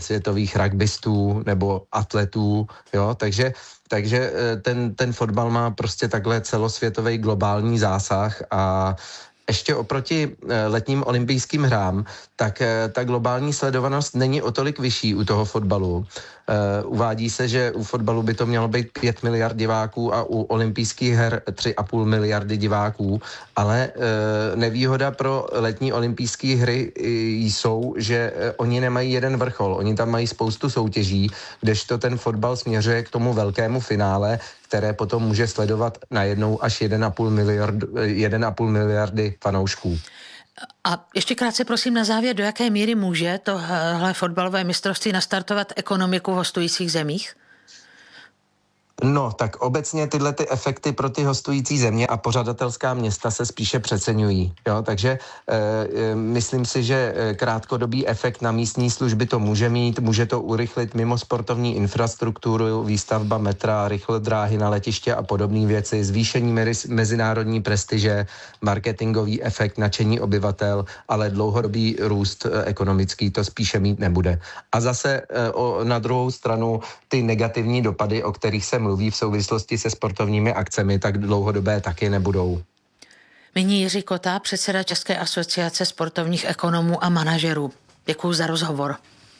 světových rugbystů nebo atletů, jo, takže ten fotbal má prostě takhle celosvětový globální zásah a ještě oproti letním olympijským hrám, tak ta globální sledovanost není o tolik vyšší u toho fotbalu. Uvádí se, že u fotbalu by to mělo být 5 miliard diváků a u olympijských her 3,5 miliardy diváků, ale nevýhoda pro letní olympijské hry jsou, že oni nemají jeden vrchol, oni tam mají spoustu soutěží, kdežto ten fotbal směřuje k tomu velkému finále, které potom může sledovat najednou až 1,5 miliardy fanoušků. A ještě krátce prosím na závěr, do jaké míry může tohle fotbalové mistrovství nastartovat ekonomiku v hostujících zemích? No, tak obecně tyhle ty efekty pro ty hostující země a pořadatelská města se spíše přeceňují. Jo? Takže myslím si, že krátkodobý efekt na místní služby to může mít, může to urychlit mimo sportovní infrastrukturu, výstavba metra, rychlodráhy na letiště a podobné věci, zvýšení mezinárodní prestiže, marketingový efekt, nadšení obyvatel, ale dlouhodobý růst ekonomický to spíše mít nebude. A zase na druhou stranu ty negativní dopady, o kterých se mluví v souvislosti se sportovními akcemi, tak dlouhodobé taky nebudou. Nyní Jiří Kota, předseda České asociace sportovních ekonomů a manažerů. Děkuji za rozhovor.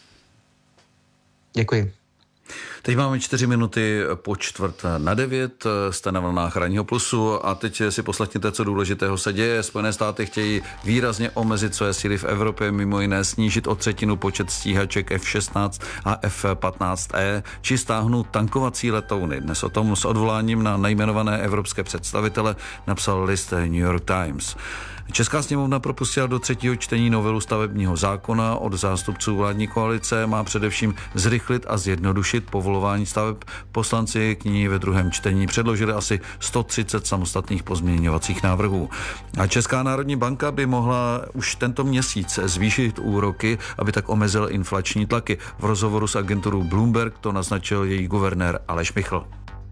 Děkuji. Teď máme 4 minuty po 8:45, jste na vlnách Ranního plusu a teď si poslechněte, co důležitého se děje. Spojené státy chtějí výrazně omezit své síly v Evropě, mimo jiné snížit o 1/3 počet stíhaček F-16 a F-15E, či stáhnout tankovací letouny. Dnes o tom s odvoláním na nejmenované evropské představitele napsal list New York Times. Česká sněmovna propustila do 3. čtení novelu stavebního zákona. Od zástupců vládní koalice má především zrychlit a zjednodušit povolování staveb. Poslanci k ní ve 2. čtení předložili asi 130 samostatných pozměňovacích návrhů. A Česká národní banka by mohla už tento měsíc zvýšit úroky, aby tak omezil inflační tlaky. V rozhovoru s agenturou Bloomberg to naznačil její guvernér Aleš Michl.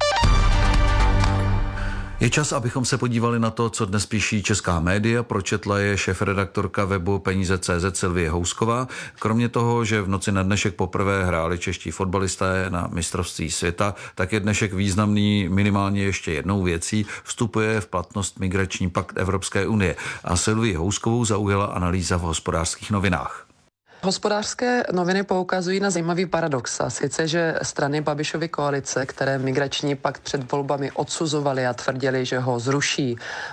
Je čas, abychom se podívali na to, co dnes píší česká média. Pročetla je šéfredaktorka webu Peníze.cz Silvie Housková. Kromě toho, že v noci na dnešek poprvé hráli čeští fotbalisté na mistrovství světa, tak je dnešek významný minimálně ještě jednou věcí. Vstupuje v platnost migrační pakt Evropské unie. A Silvii Houskovou zaujala analýza v Hospodářských novinách. Hospodářské noviny poukazují na zajímavý paradox, a sice, že strany Babišovy koalice, které migrační pakt před volbami odsuzovaly a tvrdili, že ho zruší,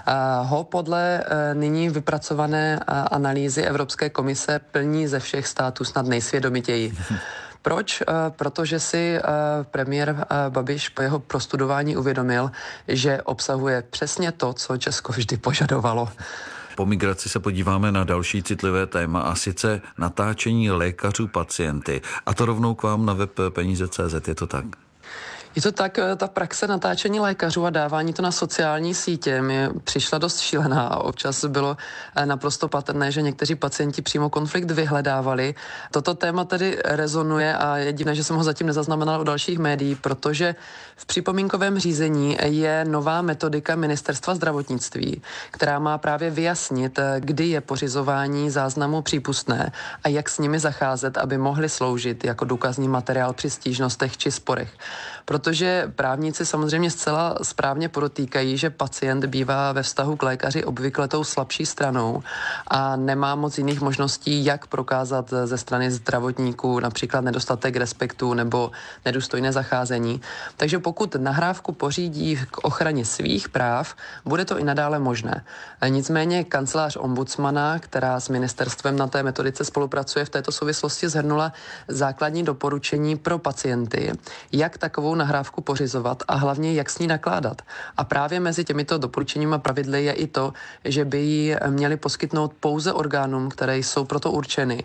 ho podle nyní vypracované analýzy Evropské komise plní ze všech států snad nejsvědomitěji. Proč? Protože si premiér Babiš po jeho prostudování uvědomil, že obsahuje přesně to, co Česko vždy požadovalo. Po migraci se podíváme na další citlivé téma, a sice natáčení lékařů pacienty. A to rovnou k vám na web Peníze.cz, je to tak? Je to tak, ta praxe natáčení lékařů a dávání to na sociální sítě mi přišla dost šílená a občas bylo naprosto patrné, že někteří pacienti přímo konflikt vyhledávali. Toto téma tedy rezonuje a je divné, že jsem ho zatím nezaznamenala u dalších médií, protože v připomínkovém řízení je nová metodika Ministerstva zdravotnictví, která má právě vyjasnit, kdy je pořizování záznamu přípustné a jak s nimi zacházet, aby mohly sloužit jako důkazní materiál při stížnostech či sporech. Protože právníci samozřejmě zcela správně podotýkají, že pacient bývá ve vztahu k lékaři obvykle tou slabší stranou a nemá moc jiných možností, jak prokázat ze strany zdravotníků například nedostatek respektu nebo nedůstojné zacházení. Takže pokud nahrávku pořídí k ochraně svých práv, bude to i nadále možné. Nicméně kancelář ombudsmana, která s ministerstvem na té metodice spolupracuje, v této souvislosti shrnula základní doporučení pro pacienty, jak takovou nahrávku pořizovat a hlavně jak s ní nakládat. A právě mezi těmito doporučeními a pravidly je i to, že by ji měli poskytnout pouze orgánům, které jsou proto určeny,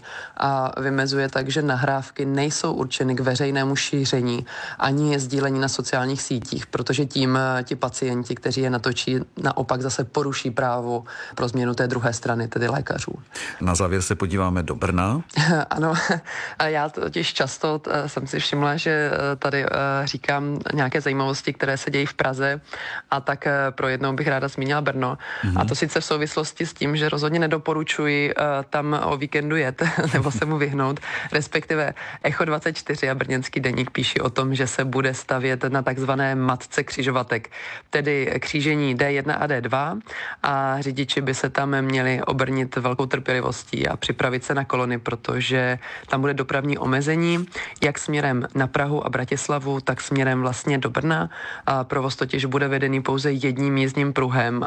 a vymezuje tak, že nahrávky nejsou určeny k veřejnému šíření ani sdílení na sociálních sítích, protože tím ti pacienti, kteří je natočí, naopak zase poruší právo pro změnu té druhé strany, tedy lékařů. Na závěr se podíváme do Brna. Ano, já totiž často jsem si všimla, že tady říkám říkám nějaké zajímavosti, které se dějí v Praze, a tak pro jednou bych ráda zmínila Brno. A to sice v souvislosti s tím, že rozhodně nedoporučuji tam o víkendu jet nebo se mu vyhnout, respektive Echo 24 a brněnský deník píší o tom, že se bude stavět na takzvané matce křižovatek, tedy křížení D1 a D2, a řidiči by se tam měli obrnit velkou trpělivostí a připravit se na kolony, protože tam bude dopravní omezení, jak směrem na Prahu a Bratislavu, tak směrem vlastně do Brna. A provoz totiž bude vedený pouze jedním jízdním pruhem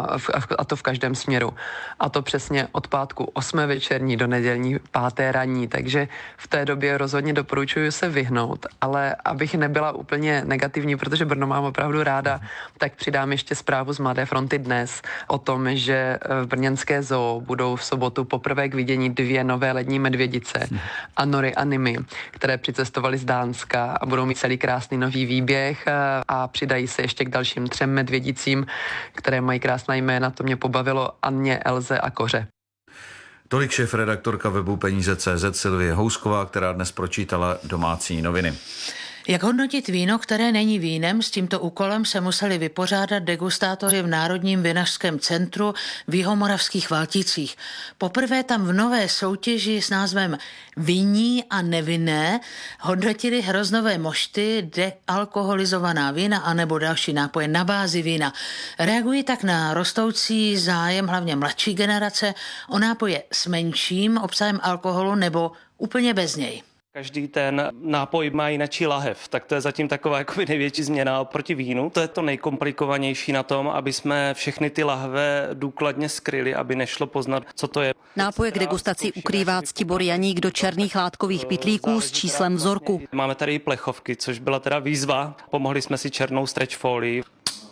a to v každém směru. A to přesně od pátku 8 večerní do nedělní 5 ranní, takže v té době rozhodně doporučuji se vyhnout, ale abych nebyla úplně negativní, protože Brno mám opravdu ráda, tak přidám ještě zprávu z Mladé fronty dnes o tom, že v brněnské zoo budou v sobotu poprvé k vidění 2 nové lední medvědice, Anory a Nimy, které přicestovaly z Dánska a budou mít celý krásný nový výběh a přidají se ještě k dalším 3 medvědicím, které mají krásná jména, to mě pobavilo, Anně, Elze a Koře. Tolik šéfredaktorka webu Peníze.cz Silvie Housková, která dnes pročítala domácí noviny. Jak hodnotit víno, které není vínem? S tímto úkolem se museli vypořádat degustátoři v Národním vinařském centru v Jihomoravských Valticích. Poprvé tam v nové soutěži s názvem Vinní a nevinné hodnotili hroznové mošty, dealkoholizovaná vína anebo další nápoje na bázi vína. Reagují tak na rostoucí zájem hlavně mladší generace o nápoje s menším obsahem alkoholu nebo úplně bez něj. Každý ten nápoj má jinačí lahev, tak to je zatím taková jakoby největší změna oproti vínu. To je to nejkomplikovanější na tom, aby jsme všechny ty lahve důkladně skryli, aby nešlo poznat, co to je. Nápoje k degustaci ukrývá Ctibor Janík do černých látkových pytlíků s číslem vzorku. Máme tady i plechovky, což byla teda výzva. Pomohli jsme si černou stretch folii.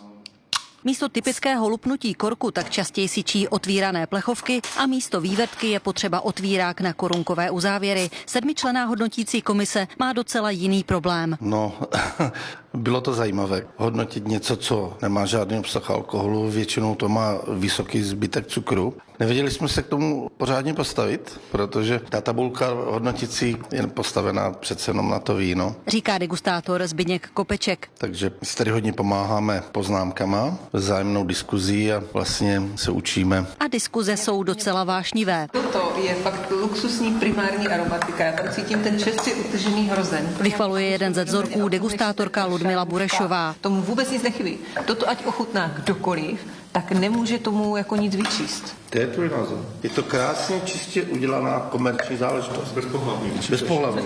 Místo typického lupnutí korku tak častěji syčí otvírané plechovky a místo vývrtky je potřeba otvírák na korunkové uzávěry. 7členná hodnotící komise má docela jiný problém. No, bylo to zajímavé. Hodnotit něco, co nemá žádný obsah alkoholu, většinou to má vysoký zbytek cukru. Nevěděli jsme se k tomu pořádně postavit, protože ta tabulka hodnotící je postavená přece jenom na to víno. Říká degustátor Zbyněk Kopeček. Takže si tady hodně pomáháme poznámkama, vzájemnou diskuzí a vlastně se učíme. A diskuze jsou docela vášnivé. Toto je fakt luxusní primární aromatika. Já tam cítím ten čerstvě utržený hrozen. Vychvaluje jeden ze vzorků degustátorka Ludmila Burešová. Tomu vůbec nic nechybí. Toto ať ochutná kdokoliv, tak nemůže tomu jako nic vyčíst. To je tvůj názor. Je to krásně čistě udělaná komerční záležitost. Bezpohlavní. Bezpohlavní.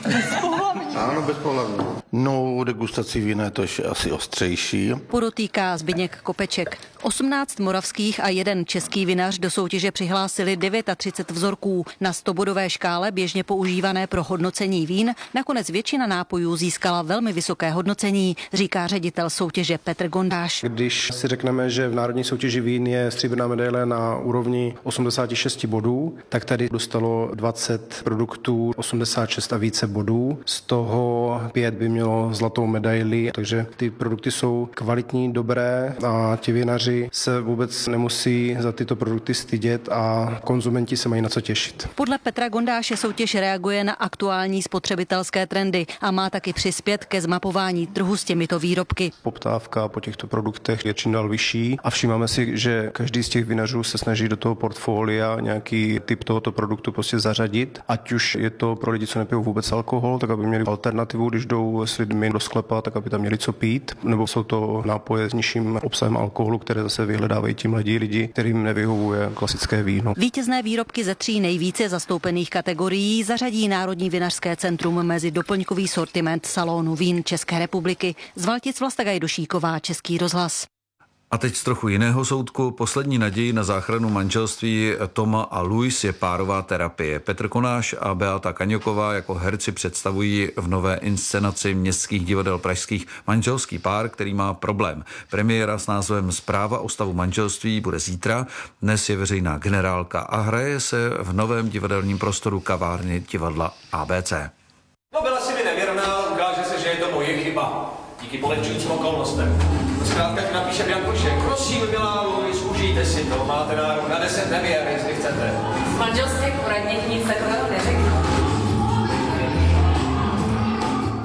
Ano, bezpohlavní. No, degustací vína je to ještě asi ostřejší. Podotýká Zbyněk Kopeček. 18 moravských a 1 český vinař do soutěže přihlásili 39 vzorků. Na 100bodové škále běžně používané pro hodnocení vín nakonec většina nápojů získala velmi vysoké hodnocení, říká ředitel soutěže Petr Gondáš. Když si řekneme, že v národní soutěži vín je stříbrná medaile na úrovni 86 bodů, tak tady dostalo 20 produktů 86 a více bodů. Z toho 5 by mělo zlatou medaili, takže ty produkty jsou kvalitní, dobré a ti vinaři se vůbec nemusí za tyto produkty stydět a konzumenti se mají na co těšit. Podle Petra Gondáše soutěž reaguje na aktuální spotřebitelské trendy a má taky přispět ke zmapování trhu s těmito výrobky. Poptávka po těchto produktech je čím dál vyšší a všímáme si, že každý z těch vinařů se snaží do toho portfolia nějaký typ tohoto produktu prostě zařadit, ať už je to pro lidi, co nepijou vůbec alkohol, tak aby měli alternativu, když jdou s lidmi do sklepa, tak aby tam měli co pít, nebo jsou to nápoje s nižším obsahem alkoholu, které zase vyhledávají ti mladí lidi, kterým nevyhovuje klasické víno. Vítězné výrobky ze 3 nejvíce zastoupených kategorií zařadí Národní vinařské centrum mezi doplňkový sortiment salonu vín České republiky. Z Valtic Vlasta Gajdošíková, Český rozhlas. A teď z trochu jiného soudku. Poslední naději na záchranu manželství Toma a Luis je párová terapie. Petr Konáš a Beata Kaňoková jako herci představují v nové inscenaci Městských divadel pražských manželský pár, který má problém. Premiéra s názvem Zpráva o stavu manželství bude zítra. Dnes je veřejná generálka a hraje se v novém divadelním prostoru kavárny divadla ABC. No, byla si mi nevěrná, ukáže se, že je to moje chyba. Díky polehčujícím okolnostem. Zkrátka ti napíšem Jankošek. Prosím, milá Luis, užijte si to. Máte nárok na 10 nevěr, jestli chcete. V manželství poradních nic takového neřeknu.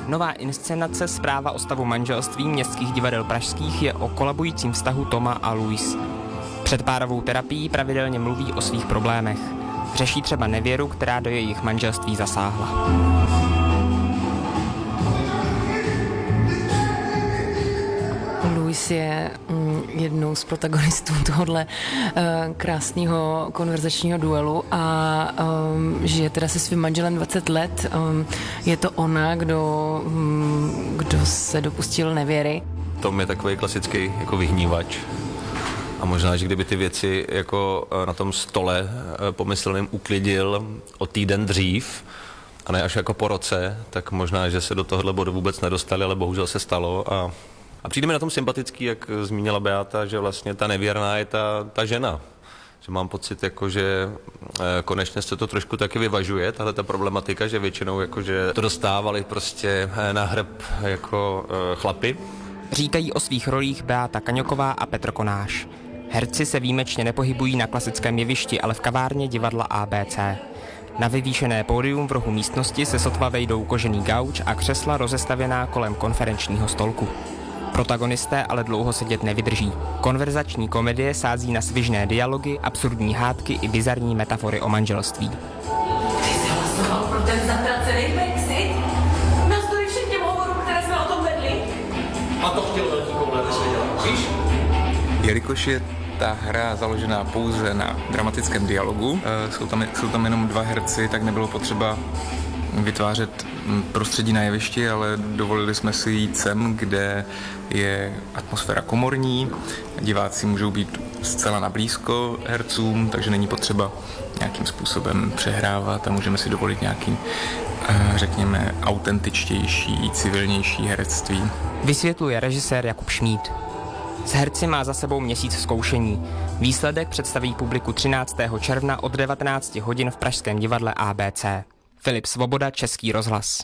Nová inscenace Zpráva o stavu manželství městských divadel pražských je o kolabujícím vztahu Toma a Louise. Před párovou terapií pravidelně mluví o svých problémech. Řeší třeba nevěru, která do jejich manželství zasáhla. Louise je jednou z protagonistů tohohle krásného konverzačního duelu a žije teda se svým manželem 20 let. Je to ona, kdo se dopustil nevěry. Tom je takový klasický jako vyhnívač. A možná, že kdyby ty věci jako na tom stole pomyslným uklidil o týden dřív, a ne až jako po roce, tak možná, že se do tohohle bodu vůbec nedostali, ale bohužel se stalo. A přijde mi na tom sympatický, jak zmínila Beata, že vlastně ta nevěrná je ta žena. Že mám pocit, jako, že konečně se to trošku taky vyvažuje, tahle ta problematika, že většinou jako, že to dostávali prostě na hrb jako chlapi. Říkají o svých rolích Beata Kaňoková a Petr Konáš. Herci se výjimečně nepohybují na klasickém jevišti, ale v kavárně divadla ABC. Na vyvýšené pódium v rohu místnosti se sotva vejdou kožený gauč a křesla rozestavěná kolem konferenčního stolku. Protagonisté ale dlouho sedět nevydrží. Konverzační komedie sází na svižné dialogy, absurdní hádky i bizarní metafory o manželství. Ty jsi hlasoval pro ten zatracený Brexit? Navzdory všem těm hovorům, které jsme o tom vedli? A to chtěl velký koule, ty jsi věděla, víš? Jelikož je ta hra založená pouze na dramatickém dialogu, jsou tam jenom 2 herci, tak nebylo potřeba vytvářet prostředí na jevišti, ale dovolili jsme si jít sem, kde je atmosféra komorní, diváci můžou být zcela nablízko hercům, takže není potřeba nějakým způsobem přehrávat a můžeme si dovolit nějaký, řekněme, autentičtější, civilnější herectví. Vysvětluje režisér Jakub Šmíd. S herci má za sebou měsíc zkoušení. Výsledek představí publiku 13. června od 19 hodin v pražském divadle ABC. Filip Svoboda, Český rozhlas.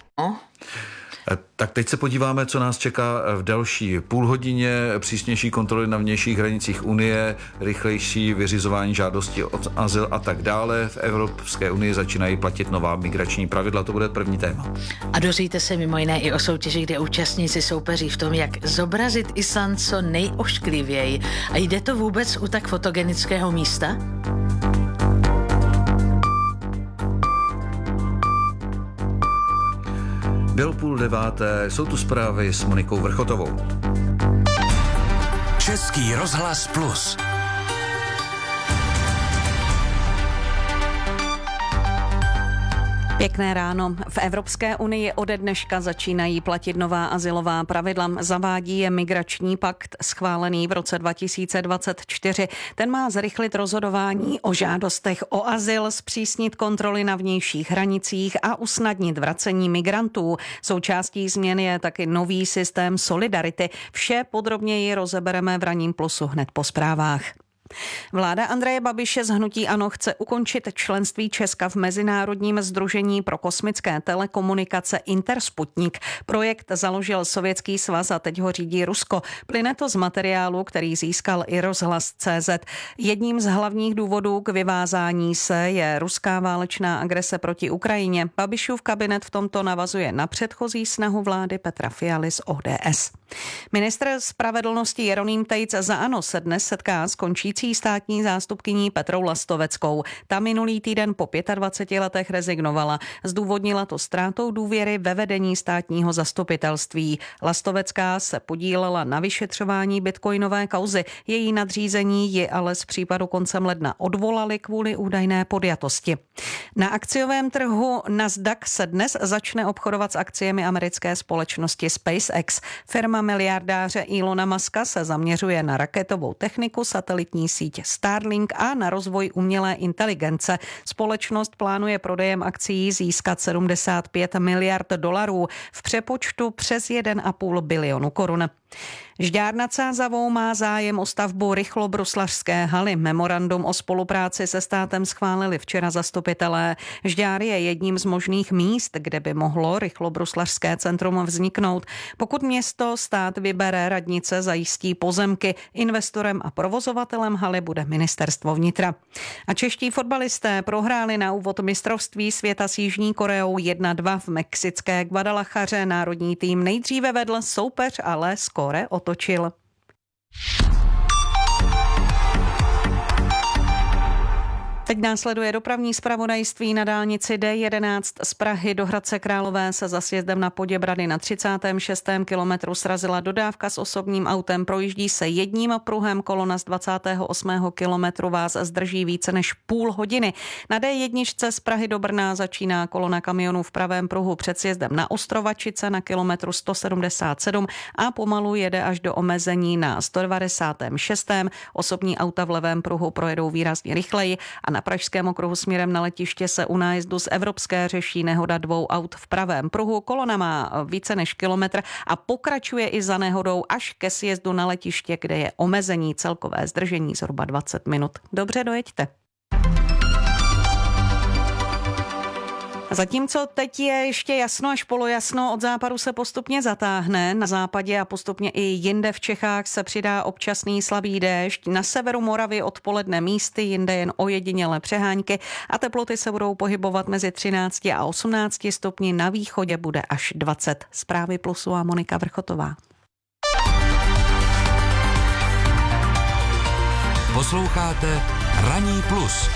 Tak teď se podíváme, co nás čeká v další půlhodině. Přísnější kontroly na vnějších hranicích Unie, rychlejší vyřizování žádostí o azyl a tak dále. V Evropské unii začínají platit nová migrační pravidla, to bude první téma. A dozvíte se mimo jiné i o soutěži, kde účastníci soupeří v tom, jak zobrazit Island co nejošklivěji. A jde to vůbec u tak fotogenického místa? Bylo 8:30, jsou tu zprávy s Monikou Vrchotovou. Český rozhlas Plus. Pěkné ráno. V Evropské unii ode dneška začínají platit nová azylová pravidla. Zavádí je migrační pakt schválený v roce 2024. Ten má zrychlit rozhodování o žádostech o azyl, zpřísnit kontroly na vnějších hranicích a usnadnit vracení migrantů. Součástí změn je taky nový systém solidarity. Vše podrobněji rozebereme v Ranním plusu hned po zprávách. Vláda Andreje Babiše z hnutí ANO chce ukončit členství Česka v Mezinárodním sdružení pro kosmické telekomunikace Intersputnik. Projekt založil Sovětský svaz a teď ho řídí Rusko. Plyne to z materiálu, který získal i rozhlas.cz. Jedním z hlavních důvodů k vyvázání se je ruská válečná agrese proti Ukrajině. Babišův kabinet v tomto navazuje na předchozí snahu vlády Petra Fialy z ODS. Ministr spravedlnosti Jeroným Tejc za ANO se dnes setká s končící státní zástupkyní Petrou Lastoveckou. Ta minulý týden po 25 letech rezignovala. Zdůvodnila to ztrátou důvěry ve vedení státního zastupitelství. Lastovecká se podílela na vyšetřování bitcoinové kauzy. Její nadřízení ji ale z případu koncem ledna odvolali kvůli údajné podjatosti. Na akciovém trhu Nasdaq se dnes začne obchodovat s akciemi americké společnosti SpaceX. Firma miliardáře Elona Muska se zaměřuje na raketovou techniku, satelitní síť Starlink a na rozvoj umělé inteligence. Společnost plánuje prodejem akcií získat 75 miliard dolarů, v přepočtu přes 1,5 bilionu korun. Žďár nad Sázavou má zájem o stavbu rychlobruslařské haly. Memorandum o spolupráci se státem schválili včera zastupitelé. Žďár je jedním z možných míst, kde by mohlo rychlobruslařské centrum vzniknout. Pokud město, stát vybere, radnice zajistí pozemky. Investorem a provozovatelem haly bude ministerstvo vnitra. A čeští fotbalisté prohráli na úvod mistrovství světa s Jižní Koreou 1-2 v mexické Guadalajaře. Národní tým nejdříve vedl, soupeř ale skóre otočil. Teď následuje dopravní zpravodajství na dálnici D11 z Prahy do Hradce Králové se za sjezdem na Poděbrady na 36. kilometru srazila dodávka s osobním autem. Projíždí se jedním pruhem, kolona z 28. kilometru vás zdrží více než půl hodiny. Na D1 z Prahy do Brna začíná kolona kamionů v pravém pruhu před sjezdem na Ostrovačice na kilometru 177 a pomalu jede až do omezení na 196. Osobní auta v levém pruhu projedou výrazně rychleji a na Pražském okruhu směrem na letiště se u nájezdu z Evropské řeší nehoda 2 aut v pravém pruhu. Kolona má více než kilometr a pokračuje i za nehodou až ke sjezdu na letiště, kde je omezení, celkové zdržení zhruba 20 minut. Dobře, dojeďte. Zatímco teď je ještě jasno až polojasno, od západu se postupně zatáhne. Na západě a postupně i jinde v Čechách se přidá občasný slabý déšť. Na severu Moravy odpoledne místy, jinde jen ojedinělé přehánky a teploty se budou pohybovat mezi 13 a 18 stupni. Na východě bude až 20. Zprávy Plusu a Monika Vrchotová. Posloucháte Ranní plus.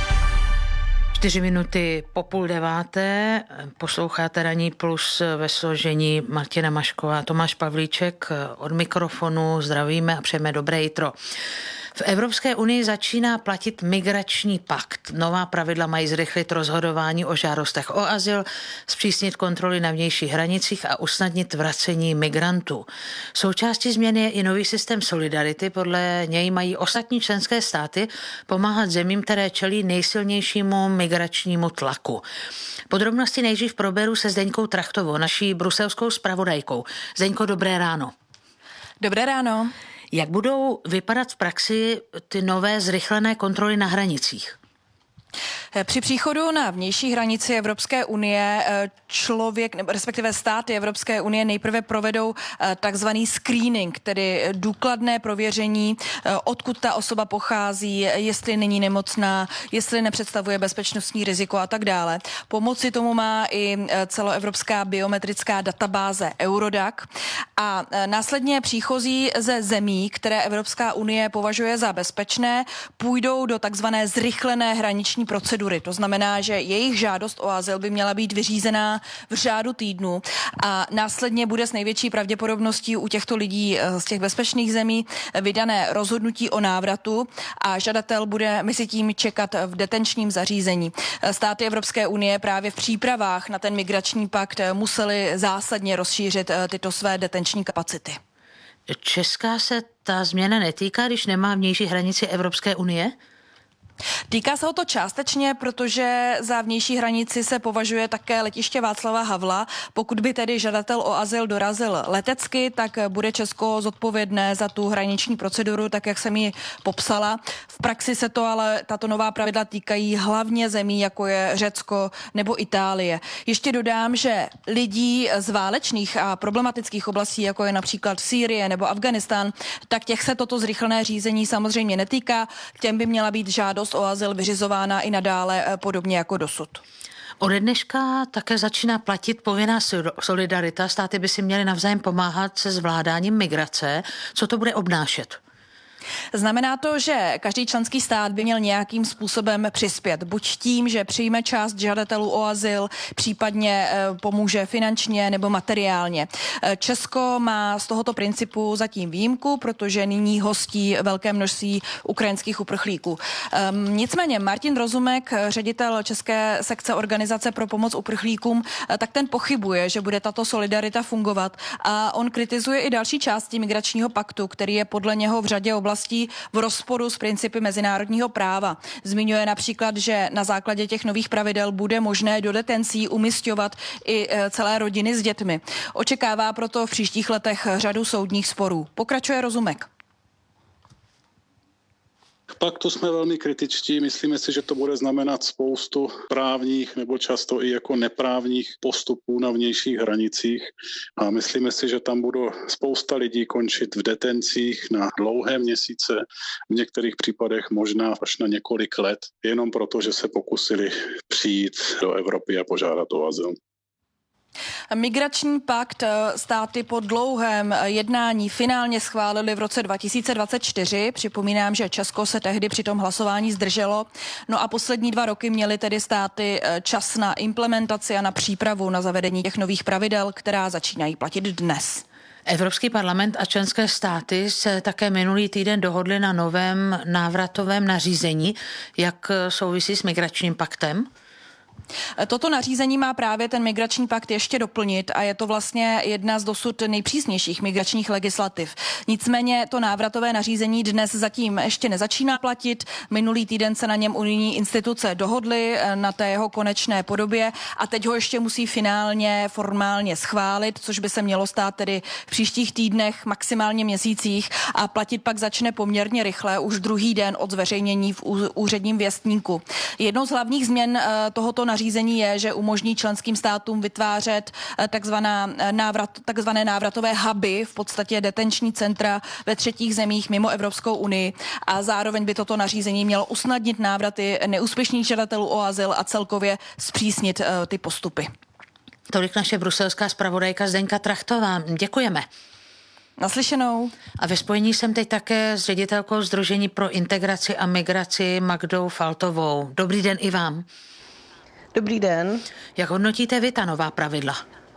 4 minuty po 8:30 posloucháte Ranní plus ve složení Martina Mašková, Tomáš Pavlíček od mikrofonu. Zdravíme a přejeme dobré jitro. V Evropské unii začíná platit migrační pakt. Nová pravidla mají zrychlit rozhodování o žádostech o azyl, zpřísnit kontroly na vnějších hranicích a usnadnit vracení migrantů. Součástí změny je i nový systém solidarity, podle něj mají ostatní členské státy pomáhat zemím, které čelí nejsilnějšímu migračnímu tlaku. Podrobnosti nejdřív proberu se Zdeňkou Trachtovou, naší bruselskou zpravodajkou. Zdeňko, dobré ráno. Dobré ráno. Jak budou vypadat v praxi ty nové zrychlené kontroly na hranicích? Při příchodu na vnější hranici Evropské unie člověk, respektive státy Evropské unie nejprve provedou takzvaný screening, tedy důkladné prověření, odkud ta osoba pochází, jestli není nemocná, jestli nepředstavuje bezpečnostní riziko a tak dále. Pomoci tomu má i celoevropská biometrická databáze Eurodac a následně příchozí ze zemí, které Evropská unie považuje za bezpečné, půjdou do takzvané zrychlené hraniční procedury. To znamená, že jejich žádost o azyl by měla být vyřízená v řádu týdnů a následně bude s největší pravděpodobností u těchto lidí z těch bezpečných zemí vydané rozhodnutí o návratu a žadatel bude mezi tím čekat v detenčním zařízení. Státy Evropské unie právě v přípravách na ten migrační pakt museli zásadně rozšířit tyto své detenční kapacity. Česká se ta změna netýká, když nemá vnější hranici Evropské unie? Týká se ho to částečně, protože za vnější hranici se považuje také letiště Václava Havla. Pokud by tedy žadatel o azyl dorazil letecky, tak bude Česko zodpovědné za tu hraniční proceduru, tak jak jsem ji popsala. V praxi se to ale tato nová pravidla týkají hlavně zemí, jako je Řecko nebo Itálie. Ještě dodám, že lidí z válečných a problematických oblastí, jako je například Sýrie nebo Afganistán, tak těch se toto zrychlené řízení samozřejmě netýká. Těm by měla být žádost o azyl vyřizována i nadále podobně jako dosud. Ode dneška také začíná platit povinná solidarita. Státy by si měly navzájem pomáhat se zvládáním migrace. Co to bude obnášet? Znamená to, že každý členský stát by měl nějakým způsobem přispět. Buď tím, že přijme část žadatelů o azyl, případně pomůže finančně nebo materiálně. Česko má z tohoto principu zatím výjimku, protože nyní hostí velké množství ukrajinských uprchlíků. Nicméně Martin Rozumek, ředitel České sekce Organizace pro pomoc uprchlíkům, tak ten pochybuje, že bude tato solidarita fungovat a on kritizuje i další části migračního paktu, který je podle něho v řadě oblastí oblastí v rozporu s principy mezinárodního práva. Zmiňuje například, že na základě těch nových pravidel bude možné do detencí umisťovat i celé rodiny s dětmi. Očekává proto v příštích letech řadu soudních sporů. Pokračuje Rozumek. K paktu jsme velmi kritičtí, myslíme si, že to bude znamenat spoustu právních nebo často i jako neprávních postupů na vnějších hranicích a myslíme si, že tam budou spousta lidí končit v detencích na dlouhé měsíce, v některých případech možná až na několik let, jenom proto, že se pokusili přijít do Evropy a požádat o azyl. Migrační pakt státy po dlouhém jednání finálně schválili v roce 2024. Připomínám, že Česko se tehdy při tom hlasování zdrželo. No a poslední 2 roky měly tedy státy čas na implementaci a na přípravu na zavedení těch nových pravidel, která začínají platit dnes. Evropský parlament a členské státy se také minulý týden dohodly na novém návratovém nařízení. Jak souvisí s migračním paktem? Toto nařízení má právě ten migrační pakt ještě doplnit a je to vlastně jedna z dosud nejpřísnějších migračních legislativ. Nicméně to návratové nařízení dnes zatím ještě nezačíná platit. Minulý týden se na něm unijní instituce dohodly na té jeho konečné podobě a teď ho ještě musí finálně formálně schválit, což by se mělo stát tedy v příštích týdnech, maximálně měsících a platit pak začne poměrně rychle, už druhý den od zveřejnění v úředním věstníku. Jednou z hlavních změn tohoto nařízení je, že umožní členským státům vytvářet takzvané návratové huby, v podstatě detenční centra ve třetích zemích mimo Evropskou unii a zároveň by toto nařízení mělo usnadnit návraty neúspěšných žadatelů o azyl a celkově zpřísnit ty postupy. Tolik naše bruselská zpravodajka Zdeňka Trachtová. Děkujeme. Naslyšenou. A ve spojení jsem teď také s ředitelkou Sdružení pro integraci a migraci Magdou Faltovou. Dobrý den i vám. Dobrý den. Jak hodnotíte vy ta nová pravidla?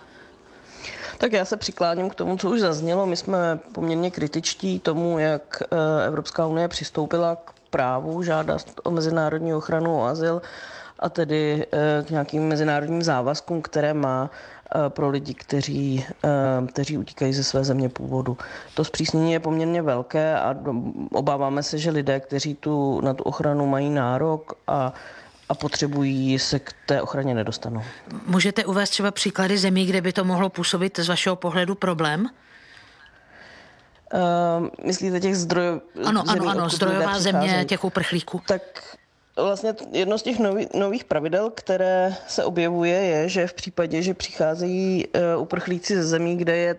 Tak já se přikláním k tomu, co už zaznělo. My jsme poměrně kritičtí tomu, jak Evropská unie přistoupila k právu žádat o mezinárodní ochranu, o azyl a tedy k nějakým mezinárodním závazkům, které má pro lidi, kteří utíkají ze své země původu. To zpřísnění je poměrně velké a obáváme se, že lidé, kteří na tu ochranu mají nárok a potřebují, se k té ochraně nedostanou. Můžete uvést třeba příklady zemí, kde by to mohlo působit z vašeho pohledu problém? Myslíte těch zdrojů? Ano, zdrojová země těch uprchlíků. Tak vlastně jedno z těch nových pravidel, které se objevuje, je, že v případě, že přicházejí uprchlíci ze zemí,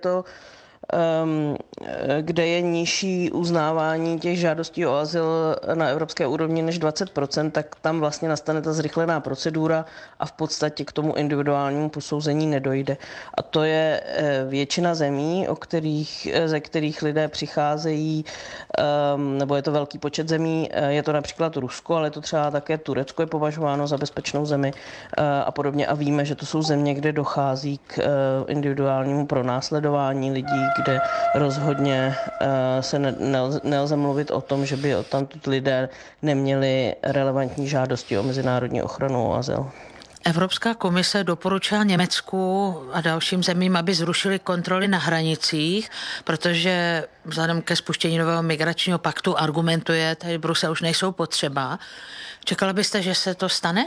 kde je nižší uznávání těch žádostí o azyl na evropské úrovni než 20%, tak tam vlastně nastane ta zrychlená procedura a v podstatě k tomu individuálnímu posouzení nedojde. A to je většina zemí, ze kterých lidé přicházejí, nebo je to velký počet zemí, je to například Rusko, ale je to třeba také Turecko je považováno za bezpečnou zemi a podobně. A víme, že to jsou země, kde dochází k individuálnímu pronásledování lidí, kde rozhodně se nelze mluvit o tom, že by odtamtud lidé neměli relevantní žádosti o mezinárodní ochranu o azyl. Evropská komise doporučila Německu a dalším zemím, aby zrušili kontroly na hranicích, protože vzhledem ke spuštění nového migračního paktu argumentuje, tady v Bruselu už nejsou potřeba. Čekala byste, že se to stane?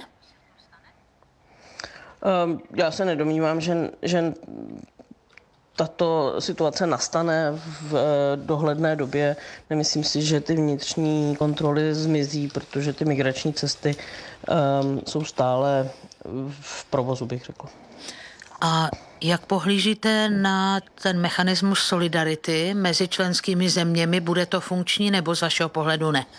Já se nedomnívám, že tato situace nastane v dohledné době. Nemyslím si, že ty vnitřní kontroly zmizí, protože ty migrační cesty jsou stále v provozu, bych řekl. A jak pohlížíte na ten mechanismus solidarity mezi členskými zeměmi? Bude to funkční nebo z vašeho pohledu ne?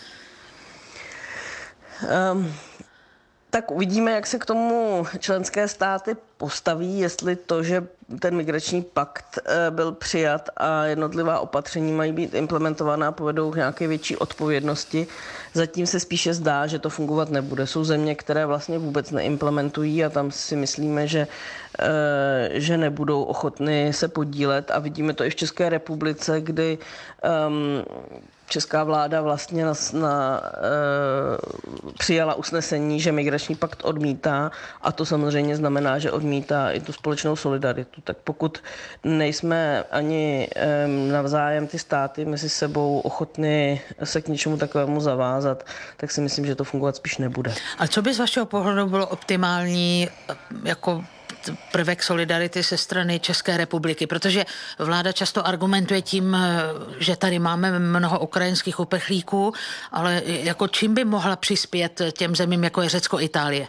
Tak uvidíme, jak se k tomu členské státy postaví, jestli to, že ten migrační pakt byl přijat a jednotlivá opatření mají být implementovaná, povedou k nějaké větší odpovědnosti. Zatím se spíše zdá, že to fungovat nebude. Jsou země, které vlastně vůbec neimplementují a tam si myslíme, že nebudou ochotny se podílet a vidíme to i v České republice, kdy česká vláda vlastně přijala usnesení, že migrační pakt odmítá, a to samozřejmě znamená, že odmítá i tu společnou solidaritu. Tak pokud nejsme ani navzájem ty státy mezi sebou ochotny se k něčemu takovému zavázat, tak si myslím, že to fungovat spíš nebude. A co by z vašeho pohledu bylo optimální jako prvek solidarity ze strany České republiky, protože vláda často argumentuje tím, že tady máme mnoho ukrajinských uprchlíků, ale jako čím by mohla přispět těm zemím, jako je Řecko, Itálie?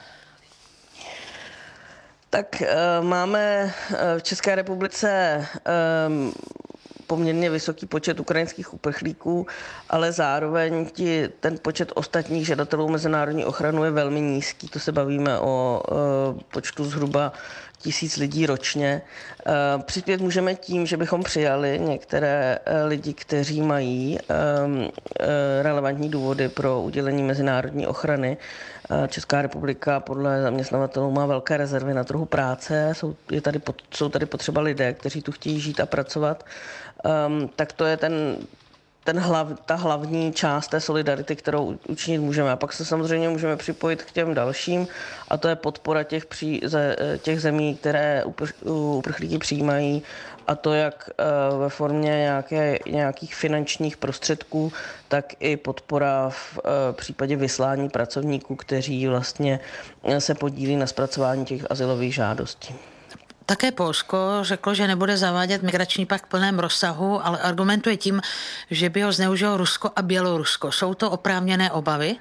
Tak máme v České republice poměrně vysoký počet ukrajinských uprchlíků, ale zároveň ten počet ostatních žadatelů mezinárodní ochranu je velmi nízký. To se bavíme o počtu zhruba 1000 lidí ročně. Přispět můžeme tím, že bychom přijali některé lidi, kteří mají relevantní důvody pro udělení mezinárodní ochrany. Česká republika podle zaměstnavatelů má velké rezervy na trhu práce, jsou tady potřeba lidé, kteří tu chtějí žít a pracovat. Tak to je ta hlavní část té solidarity, kterou učinit můžeme. A pak se samozřejmě můžeme připojit k těm dalším, a to je podpora těch zemí, které uprchlíky přijímají, a to jak ve formě nějakých finančních prostředků, tak i podpora v případě vyslání pracovníků, kteří vlastně se podílí na zpracování těch azylových žádostí. Také Polsko řeklo, že nebude zavádět migrační pakt v plném rozsahu, ale argumentuje tím, že by ho zneužilo Rusko a Bělorusko. Jsou to oprávněné obavy?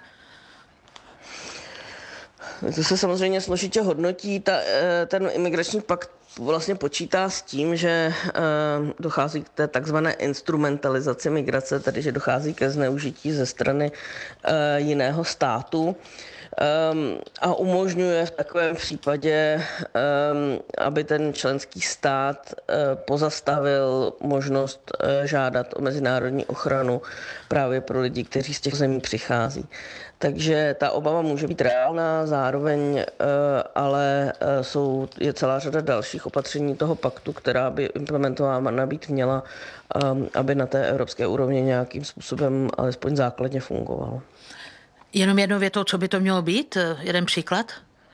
To se samozřejmě složitě hodnotí. Ten imigrační pakt vlastně počítá s tím, že dochází k té takzvané instrumentalizaci migrace, tedy že dochází ke zneužití ze strany jiného státu. A umožňuje v takovém případě, aby ten členský stát pozastavil možnost žádat o mezinárodní ochranu právě pro lidi, kteří z těch zemí přichází. Takže ta obava může být reálná, zároveň ale je celá řada dalších opatření toho paktu, která by implementována být měla, aby na té evropské úrovni nějakým způsobem alespoň základně fungovalo. Jenom jednou větou, co by to mělo být? Jeden příklad?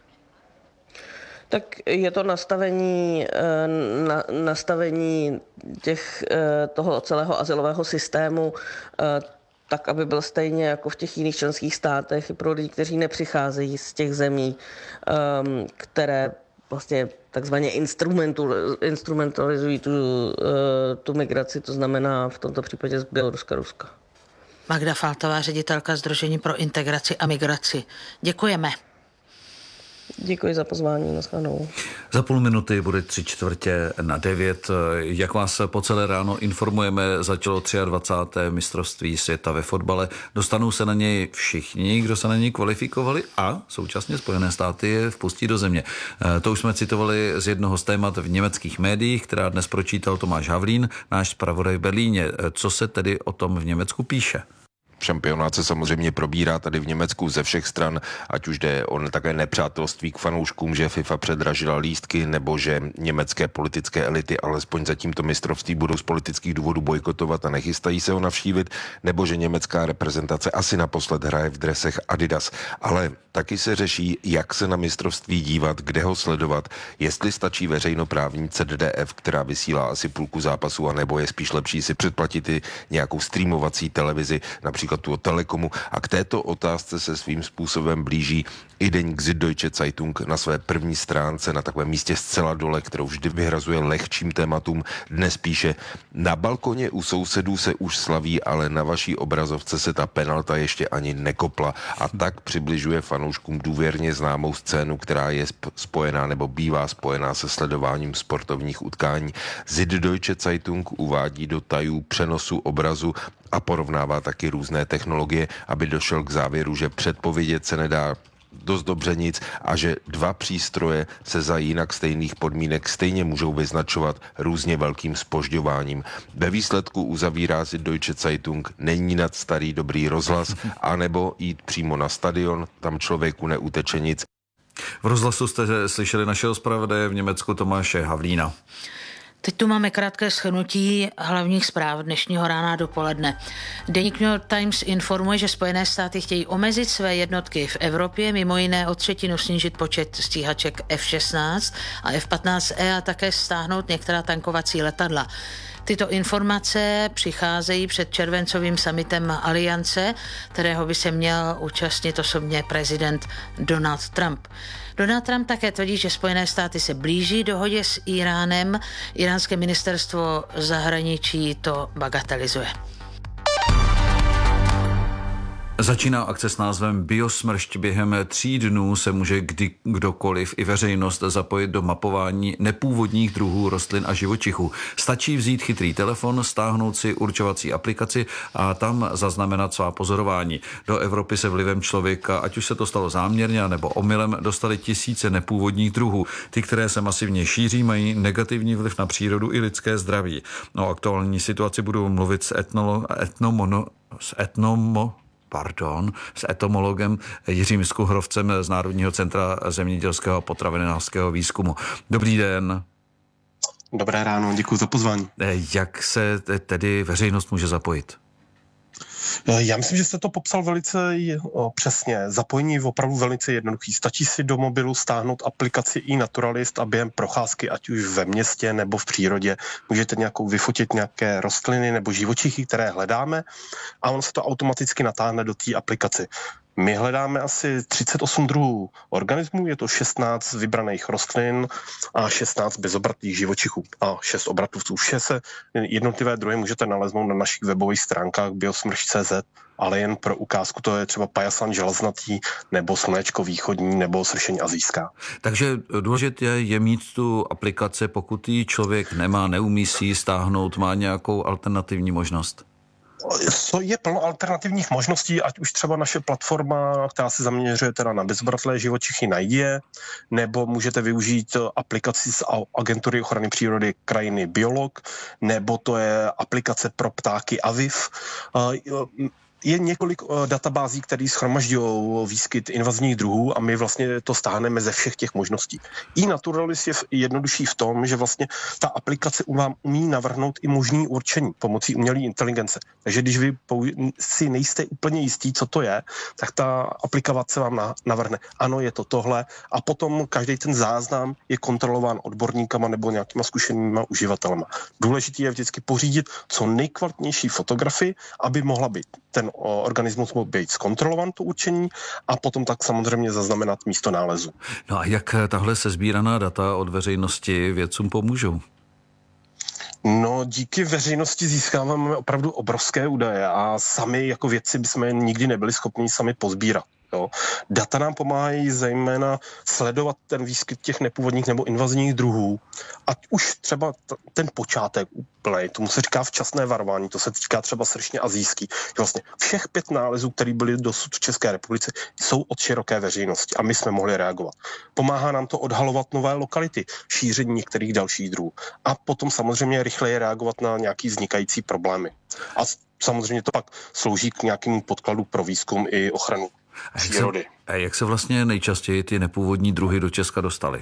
Tak je to nastavení toho celého azylového systému tak, aby byl stejně jako v těch jiných členských státech pro lidi, kteří nepřicházejí z těch zemí, které vlastně takzvaně instrumentalizují tu migraci, to znamená v tomto případě z Běloruska, Ruska. Magda Faltová, ředitelka Sdružení pro integraci a migraci. Děkujeme. Děkuji za pozvání, nashledanou. Za půl minuty bude 8:45. Jak vás po celé ráno informujeme, začalo 23. mistrovství světa ve fotbale. Dostanou se na něj všichni, kdo se na něj kvalifikovali, a současně Spojené státy je vpustí do země. To už jsme citovali z jednoho z témat v německých médiích, která dnes pročítal Tomáš Havlín, náš zpravodaj v Berlíně. Co se tedy o tom v Německu píše? Šampionát se samozřejmě probírá tady v Německu ze všech stran, ať už jde o také nepřátelství k fanouškům, že FIFA předražila lístky, nebo že německé politické elity alespoň za tímto mistrovství budou z politických důvodů bojkotovat a nechystají se ho navštívit, nebo že německá reprezentace asi naposled hraje v dresech Adidas. Ale taky se řeší, jak se na mistrovství dívat, kde ho sledovat, jestli stačí veřejnoprávní ZDF, která vysílá asi půlku zápasu, anebo je spíš lepší si předplatit i nějakou streamovací televizi, například tu od Telekomu. A k této otázce se svým způsobem blíží i deník Süddeutsche Zeitung na své první stránce na takovém místě zcela dole, kterou vždy vyhrazuje lehčím tématům. Dnes píše: na balkoně u sousedů se už slaví, ale na vaší obrazovce se ta penalta ještě ani nekopla. A tak přibližuje fanouškům důvěrně známou scénu, která je spojená nebo bývá spojená se sledováním sportovních utkání. Süddeutsche Zeitung uvádí do tajů přenosu obrazu a porovnává taky různé technologie, aby došel k závěru, že předpovědět se nedá dost dobře nic a že dva přístroje se za jinak stejných podmínek stejně můžou vyznačovat různě velkým zpožďováním. Ve výsledku uzavírá si Deutsche Zeitung: není nad starý dobrý rozhlas, anebo jít přímo na stadion, tam člověku neuteče nic. V rozhlasu jste slyšeli našeho zpravodaje v Německu Tomáše Havlína. Teď tu máme krátké shrnutí hlavních zpráv dnešního rána dopoledne. Deník New York Times informuje, že Spojené státy chtějí omezit své jednotky v Evropě, mimo jiné o 1/3 snížit počet stíhaček F-16 a F-15E a také stáhnout některá tankovací letadla. Tyto informace přicházejí před červencovým summitem Aliance, kterého by se měl účastnit osobně prezident Donald Trump. Donald Trump také tvrdí, že Spojené státy se blíží dohodě s Iránem. Iránské ministerstvo zahraničí to bagatelizuje. Začíná akce s názvem Biosmršť. Během 3 dnů se může kdokoliv i veřejnost zapojit do mapování nepůvodních druhů rostlin a živočichů. Stačí vzít chytrý telefon, stáhnout si určovací aplikaci a tam zaznamenat svá pozorování. Do Evropy se vlivem člověka, ať už se to stalo záměrně nebo omylem, dostali tisíce nepůvodních druhů. Ty, které se masivně šíří, mají negativní vliv na přírodu i lidské zdraví. O aktuální situaci budu mluvit s etomologem Jiřím Skuhrovcem z Národního centra zemědělského a potravinářského výzkumu. Dobrý den. Dobré ráno, děkuji za pozvání. Jak se tedy veřejnost může zapojit? Já myslím, že jste to popsal velice přesně. Zapojení je opravdu velice jednoduchý. Stačí si do mobilu stáhnout aplikaci iNaturalist a během procházky, ať už ve městě nebo v přírodě, můžete vyfotit nějaké rostliny nebo živočichy, které hledáme a ono se to automaticky natáhne do té aplikace. My hledáme asi 38 druhů organismů, je to 16 vybraných rostlin a 16 bezobratných živočichů a 6 obratlovců. Vše se jednotlivé druhy můžete naleznout na našich webových stránkách biosmršť.cz, ale jen pro ukázku to je třeba pajasan železnatý nebo slunečko východní nebo sršeň azijská. Takže důležité je mít tu aplikaci, pokud ji člověk nemá, neumí si ji stáhnout, má nějakou alternativní možnost? Je plno alternativních možností, ať už třeba naše platforma, která se zaměřuje teda na bezobratlé živočichy, najde, nebo můžete využít aplikaci z agentury ochrany přírody krajiny Biolog, nebo to je aplikace pro ptáky Aviv. Je několik databází, které shromažďují výskyt invazních druhů a my vlastně to stáhneme ze všech těch možností. iNaturalist je jednodušší v tom, že vlastně ta aplikace vám umí navrhnout i možný určení pomocí umělé inteligence. Takže když vy si nejste úplně jistí, co to je, tak ta aplikace vám navrhne, ano, je to tohle a potom každý ten záznam je kontrolován odborníkama nebo nějakýma zkušenýma uživatelema. Důležité je vždycky pořídit co nejkvalitnější fotografii, aby mohla být ten organismus mohl být zkontrolovan, to určení, a potom tak samozřejmě zaznamenat místo nálezu. No a jak tahle sesbíraná data od veřejnosti vědcům pomůžou? No, díky veřejnosti získáváme opravdu obrovské údaje a sami jako vědci bychom nikdy nebyli schopni sami pozbírat. Jo. Data nám pomáhají zejména sledovat ten výskyt těch nepůvodních nebo invazních druhů. Ať už třeba ten počátek úplnej, tomu se říká včasné varování, to se týká třeba sršně azijský. Vlastně všech 5 nálezů, které byly dosud v České republice, jsou od široké veřejnosti a my jsme mohli reagovat. Pomáhá nám to odhalovat nové lokality, šíření některých dalších druhů a potom samozřejmě rychleji reagovat na nějaký vznikající problémy. A samozřejmě to pak slouží k nějakému podkladu pro výzkum i ochranu přírody. A jak se vlastně nejčastěji ty nepůvodní druhy do Česka dostaly?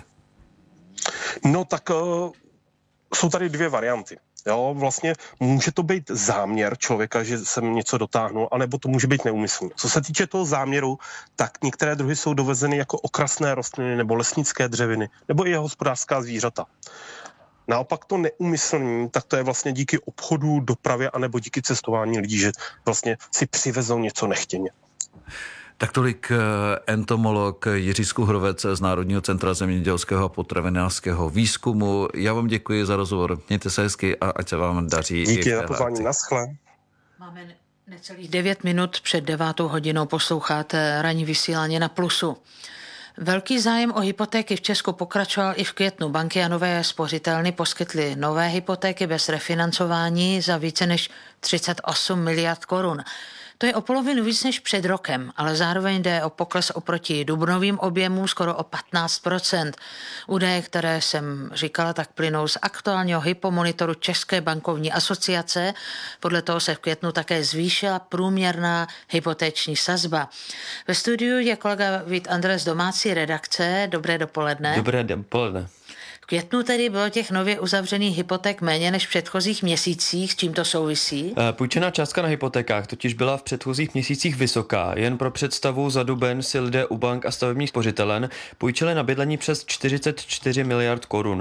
No tak jsou tady 2 varianty. Jo, vlastně může to být záměr člověka, že jsem něco dotáhnul, anebo to může být neúmyslný. Co se týče toho záměru, tak některé druhy jsou dovezeny jako okrasné rostliny nebo lesnické dřeviny, nebo i hospodářská zvířata. Naopak to neúmyslný, tak to je vlastně díky obchodu, dopravě, anebo díky cestování lidí, že vlastně si přivezou něco nechtěně. Tak tolik entomolog Jiří Skuhrovec z Národního centra zemědělského a potravinářského výzkumu. Já vám děkuji za rozhovor. Mějte se hezky a ať se vám daří. Díky za pozvání, naschle. Máme necelých 9 minut před 9. hodinou, posloucháte ranní vysílání na Plusu. Velký zájem o hypotéky v Česku pokračoval i v květnu. Banky a nové spořitelny poskytly nové hypotéky bez refinancování za více než 38 miliard korun. To je o polovinu víc než před rokem, ale zároveň jde o pokles oproti dubnovým objemům skoro o 15%. Údaje, které jsem říkala, tak plynou z aktuálního hypomonitoru České bankovní asociace. Podle toho se v květnu také zvýšila průměrná hypotéční sazba. Ve studiu je kolega Vít Andrés z domácí redakce. Dobré dopoledne. Dobré dopoledne. květnu tedy bylo těch nově uzavřených hypoték méně než v předchozích měsících. S čím to souvisí? Půjčená částka na hypotékách totiž byla v předchozích měsících vysoká. Jen pro představu, za duben si lidé u bank a stavebních spořitelen půjčili na bydlení přes 44 miliard korun.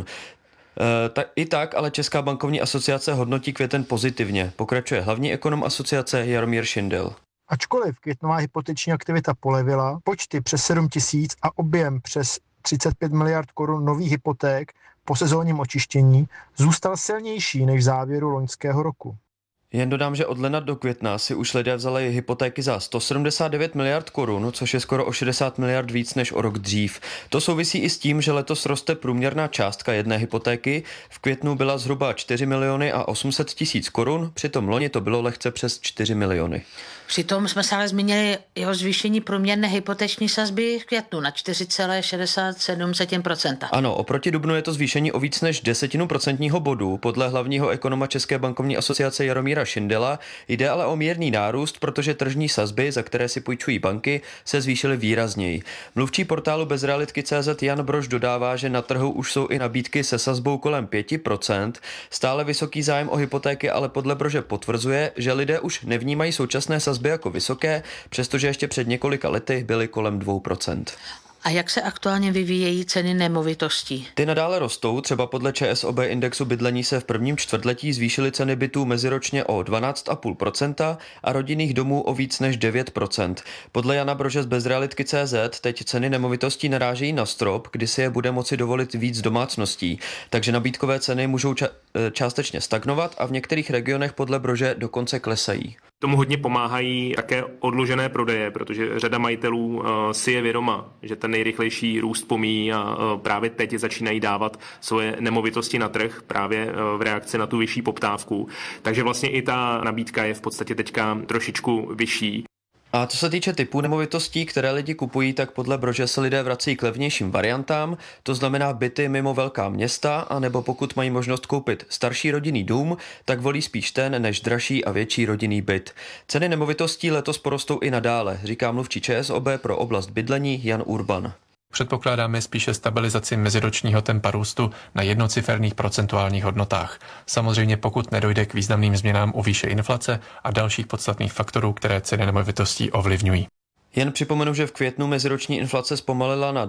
I tak, ale Česká bankovní asociace hodnotí květen pozitivně. Pokračuje hlavní ekonom asociace Jaromír Šindel. Ačkoliv květnová hypoteční aktivita polevila, počty přes 7 000 a objem přes 35 miliard korun nových hypoték po sezónním očištění zůstal silnější než v závěru loňského roku. Jen dodám, že od ledna do května si už lidé vzali hypotéky za 179 miliard korun, což je skoro o 60 miliard víc než o rok dřív. To souvisí i s tím, že letos roste průměrná částka jedné hypotéky. V květnu byla zhruba 4 miliony a 800 tisíc korun, přitom loni to bylo lehce přes 4 miliony. Přitom jsme se ale zmínili jeho zvýšení průměrné hypoteční sazby v květnu na 4,67%. Ano, oproti dubnu je to zvýšení o víc než 10% bodu. Podle hlavního ekonoma České bankovní asociace Jaromíra Šindela jde ale o mírný nárůst, protože tržní sazby, za které si půjčují banky, se zvýšily výrazněji. Mluvčí portálu Bezrealitky.cz Jan Brož dodává, že na trhu už jsou i nabídky se sazbou kolem 5%. Stále vysoký zájem o hypotéky ale podle Brože potvrzuje, že lidé už nevnímají současné sazby jako vysoké, přestože ještě před několika lety byly kolem 2%. A jak se aktuálně vyvíjejí ceny nemovitostí? Ty nadále rostou, třeba podle ČSOB indexu bydlení se v prvním čtvrtletí zvýšily ceny bytů meziročně o 12,5% a rodinných domů o víc než 9%. Podle Jana Brože z Bezrealitky.cz teď ceny nemovitostí narážejí na strop, kdy si je bude moci dovolit víc domácností, takže nabídkové ceny můžou částečně stagnovat a v některých regionech podle Brože dokonce klesají. Tomu hodně pomáhají také odložené prodeje, protože řada majitelů si je vědoma, že ten nejrychlejší růst pomíjí a právě teď začínají dávat svoje nemovitosti na trh právě v reakci na tu vyšší poptávku. Takže vlastně i ta nabídka je v podstatě teďka trošičku vyšší. A co se týče typů nemovitostí, které lidi kupují, tak podle Brože se lidé vrací k levnějším variantám, to znamená byty mimo velká města, anebo pokud mají možnost koupit starší rodinný dům, tak volí spíš ten než dražší a větší rodinný byt. Ceny nemovitostí letos porostou i nadále, říká mluvčí ČSOB pro oblast bydlení Jan Urban. Předpokládáme spíše stabilizaci meziročního tempa růstu na jednociferných procentuálních hodnotách. Samozřejmě pokud nedojde k významným změnám u výše inflace a dalších podstatných faktorů, které ceny nemovitostí ovlivňují. Jen připomenu, že v květnu meziroční inflace zpomalila na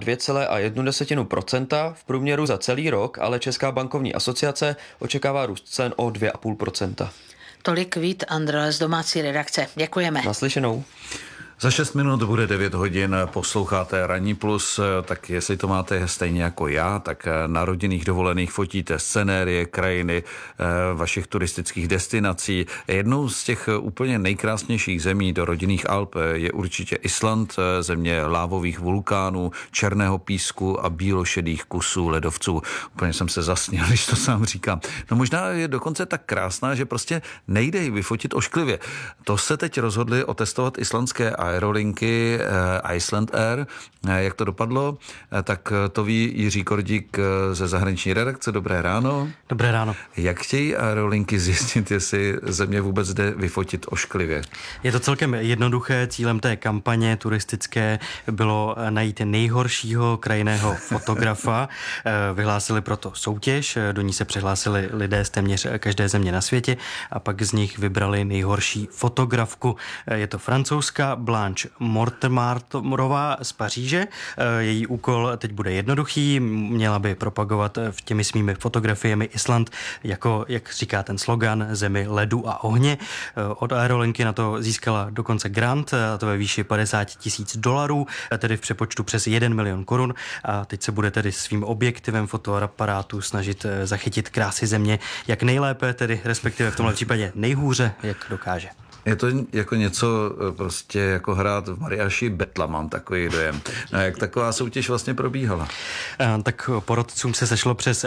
2,1% v průměru za celý rok, ale Česká bankovní asociace očekává růst cen o 2,5%. Tolik Vít Andrle z domácí redakce. Děkujeme. Naslyšenou. Za 6 minut bude 9 hodin, posloucháte Ranní plus, tak jestli to máte stejně jako já, tak na rodinných dovolených fotíte scenérie, krajiny vašich turistických destinací. Jednou z těch úplně nejkrásnějších zemí do rodinných Alp je určitě Island, země lávových vulkánů, černého písku a bílošedých kusů ledovců. Úplně jsem se zasněl, když to sám říkám. No možná je dokonce tak krásná, že prostě nejde ji vyfotit ošklivě. To se teď rozhodli otestovat islandské aerolinky Iceland Air. Jak to dopadlo? Tak to ví Jiří Kordík ze zahraniční redakce. Dobré ráno. Dobré ráno. Jak chtějí aerolinky zjistit, jestli země vůbec jde vyfotit ošklivě? Je to celkem jednoduché. Cílem té kampaně turistické bylo najít nejhoršího krajinného fotografa. Vyhlásili proto soutěž, do ní se přihlásili lidé z téměř každé země na světě a pak z nich vybrali nejhorší fotografku. Je to francouzská Blanche Mortemárová z Paříže. Její úkol teď bude jednoduchý. Měla by propagovat těmi svými fotografiemi Island jako, jak říká ten slogan, zemi ledu a ohně. Od aerolinky na to získala dokonce grant, a to ve výši $50,000, tedy v přepočtu přes 1 milion korun. A teď se bude tedy svým objektivem fotoaparátu snažit zachytit krásy země jak nejlépe, tedy respektive v tomhle případě nejhůře, jak dokáže. Je to jako něco prostě jako hrát v Mariáši Betla, mám takový dojem. A jak taková soutěž vlastně probíhala? Tak porotcům se sešlo přes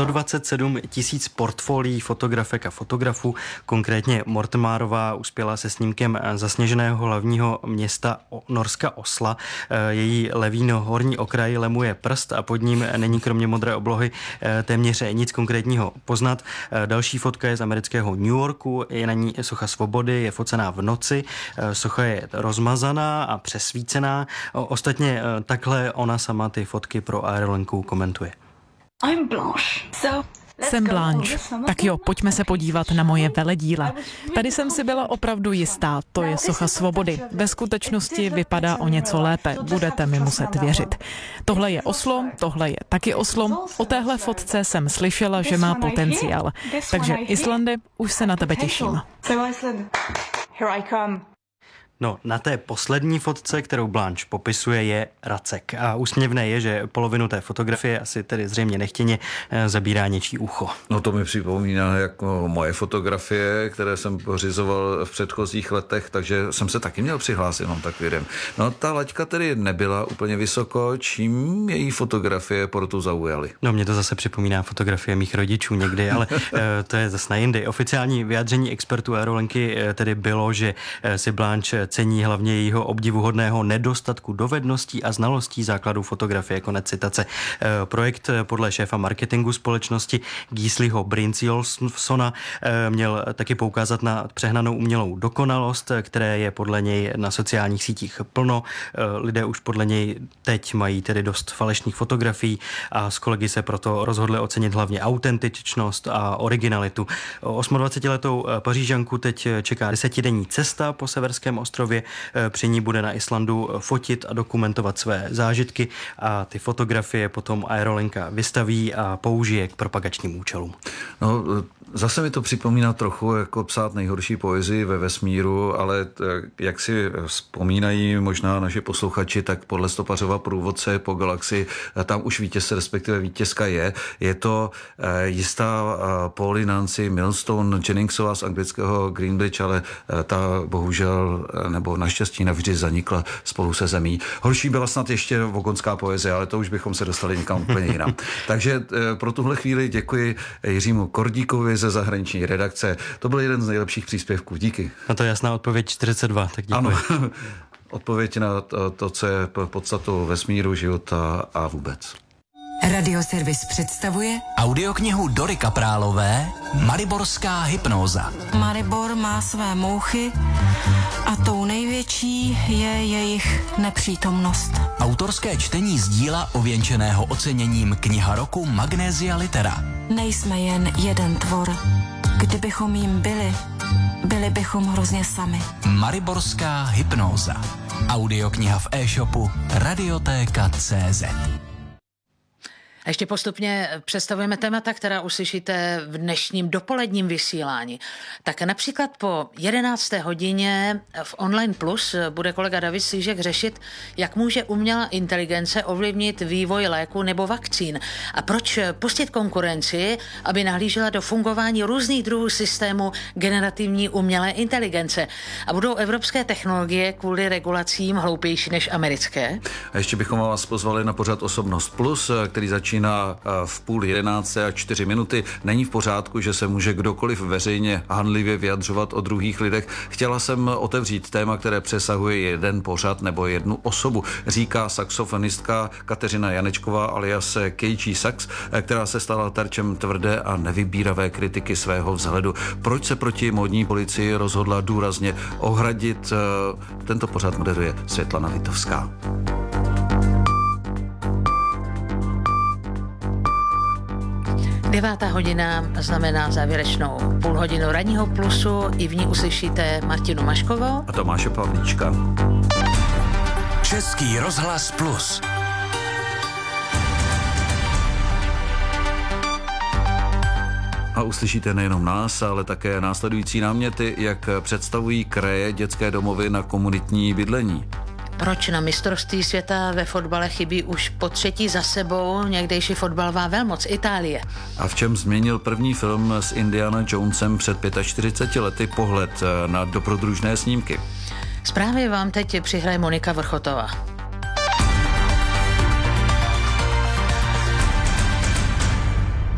127 000 portfolií fotografek a fotografů. Konkrétně Mortemárová uspěla se snímkem zasněženého hlavního města Norska Osla. Její levý horní okraj lemuje prst a pod ním není kromě modré oblohy téměř nic konkrétního poznat. Další fotka je z amerického New Yorku, je na ní socha svobody, je focená v noci, socha je rozmazaná a přesvícená. Ostatně takhle ona sama ty fotky pro aerolinku komentuje. Jsem Blanche. Tak jo, pojďme se podívat na moje veledíla. Tady jsem si byla opravdu jistá, to je socha svobody. Ve skutečnosti vypadá o něco lépe, budete mi muset věřit. Tohle je Oslo, tohle je taky Oslo. O téhle fotce jsem slyšela, že má potenciál. Takže Islande, už se na tebe těším. No, na té poslední fotce, kterou Blanche popisuje, je racek. A úsměvné je, že polovinu té fotografie asi tedy zřejmě nechtěně zabírá něčí ucho. No to mi připomíná jako moje fotografie, které jsem pořizoval v předchozích letech, takže jsem se taky měl přihlásit, mám tak vědem. No ta laťka tedy nebyla úplně vysoko, čím její fotografie portu zaujaly. No mě to zase připomíná fotografie mých rodičů někdy, ale to je zase na jindy. Oficiální vyjádření expertů aerolinky tedy bylo, že si Blanche cení hlavně jejího obdivuhodného nedostatku dovedností a znalostí základů fotografie. Konec citace. Projekt podle šéfa marketingu společnosti Gisliho Brynjolfssona měl taky poukázat na přehnanou umělou dokonalost, které je podle něj na sociálních sítích plno. Lidé už podle něj teď mají tedy dost falešných fotografií a s kolegy se proto rozhodli ocenit hlavně autentičnost a originalitu. 28letou Pařížanku teď čeká 10denní cesta po severském ostrově. Při ní bude na Islandu fotit a dokumentovat své zážitky a ty fotografie potom aerolinka vystaví a použije k propagačním účelům. No, zase mi to připomíná trochu jako psát nejhorší poezii ve vesmíru, ale jak si vzpomínají možná naši posluchači, tak podle Stopařova průvodce po galaxii tam už vítěz, respektive vítězka je. Je to jistá Polly Nancy Milestone Jenningsová z anglického Greenwich, ale ta bohužel nebo naštěstí navždy zanikla spolu se zemí. Horší byla snad ještě vogonská poezie, ale to už bychom se dostali někam úplně jinam. Takže pro tuhle chvíli děkuji Jiřímu Kordíkovi ze zahraniční redakce. To byl jeden z nejlepších příspěvků. Díky. A to je jasná odpověď 42, tak děkuji. Ano, odpověď na to, co je podstatou vesmíru, života a vůbec. Radioservis představuje audioknihu Dory Kaprálové Mariborská hypnóza. Maribor má své mouchy a tou největší je jejich nepřítomnost. Autorské čtení z díla ověnčeného oceněním Kniha roku Magnesia Litera. Nejsme jen jeden tvor. Kdybychom jim byli bychom hrozně sami. Mariborská hypnóza. Audiokniha v e-shopu Radiotéka.cz. A ještě postupně představujeme témata, která uslyšíte v dnešním dopoledním vysílání. Tak například po 11. hodině v Online Plus bude kolega David Slížek řešit, jak může umělá inteligence ovlivnit vývoj léku nebo vakcín a proč pustit konkurenci, aby nahlížela do fungování různých druhů systémů generativní umělé inteligence. A budou evropské technologie kvůli regulacím hloupější než americké? A ještě bychom vás pozvali na pořad Osobnost Plus, který začíná v 10:30 a 4 minuty. Není v pořádku, že se může kdokoliv veřejně hanlivě vyjadřovat o druhých lidech. Chtěla jsem otevřít téma, které přesahuje jeden pořad nebo jednu osobu, říká saxofonistka Kateřina Janečková alias KG Sax, která se stala terčem tvrdé a nevybíravé kritiky svého vzhledu. Proč se proti módní policii rozhodla důrazně ohradit? Tento pořad moderuje Světlana Vitovská. 9. hodina znamená závěrečnou půlhodinu ranního plusu. I v ní uslyšíte Martinu Maškovou a Tomáše Pavlíčka. Český rozhlas Plus. A uslyšíte nejenom nás, ale také následující náměty, jak představují kraje dětské domovy na komunitní bydlení. Proč na mistrovství světa ve fotbale chybí už po třetí za sebou někdejší fotbalová velmoc Itálie? A v čem změnil první film s Indiana Jonesem před 45 lety pohled na dobrodružné snímky? Zprávy vám teď přihraje Monika Vrchotová.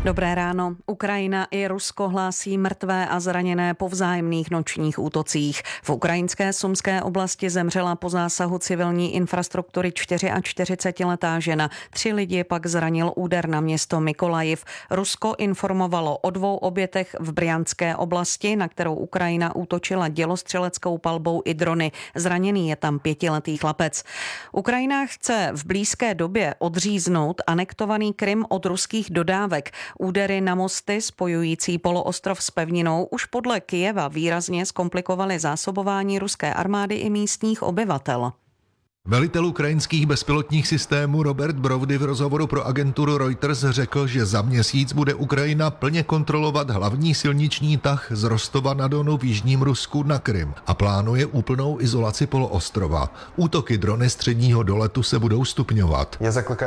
Dobré ráno. Ukrajina i Rusko hlásí mrtvé a zraněné po vzájemných nočních útocích. V ukrajinské Sumské oblasti zemřela po zásahu civilní infrastruktury 44letá žena. 3 lidi pak zranil úder na město Mykolajiv. Rusko informovalo o 2 obětech v Brjanské oblasti, na kterou Ukrajina útočila dělostřeleckou palbou i drony. Zraněný je tam 5letý chlapec. Ukrajina chce v blízké době odříznout anektovaný Krym od ruských dodávek. Údery na mosty spojující poloostrov s pevninou už podle Kyjeva výrazně zkomplikovaly zásobování ruské armády i místních obyvatel. Velitel ukrajinských bezpilotních systémů Robert Brovdy v rozhovoru pro agenturu Reuters řekl, že za měsíc bude Ukrajina plně kontrolovat hlavní silniční tah z Rostova na Donu v jižním Rusku na Krym a plánuje úplnou izolaci poloostrova. Útoky drony středního doletu se budou stupňovat.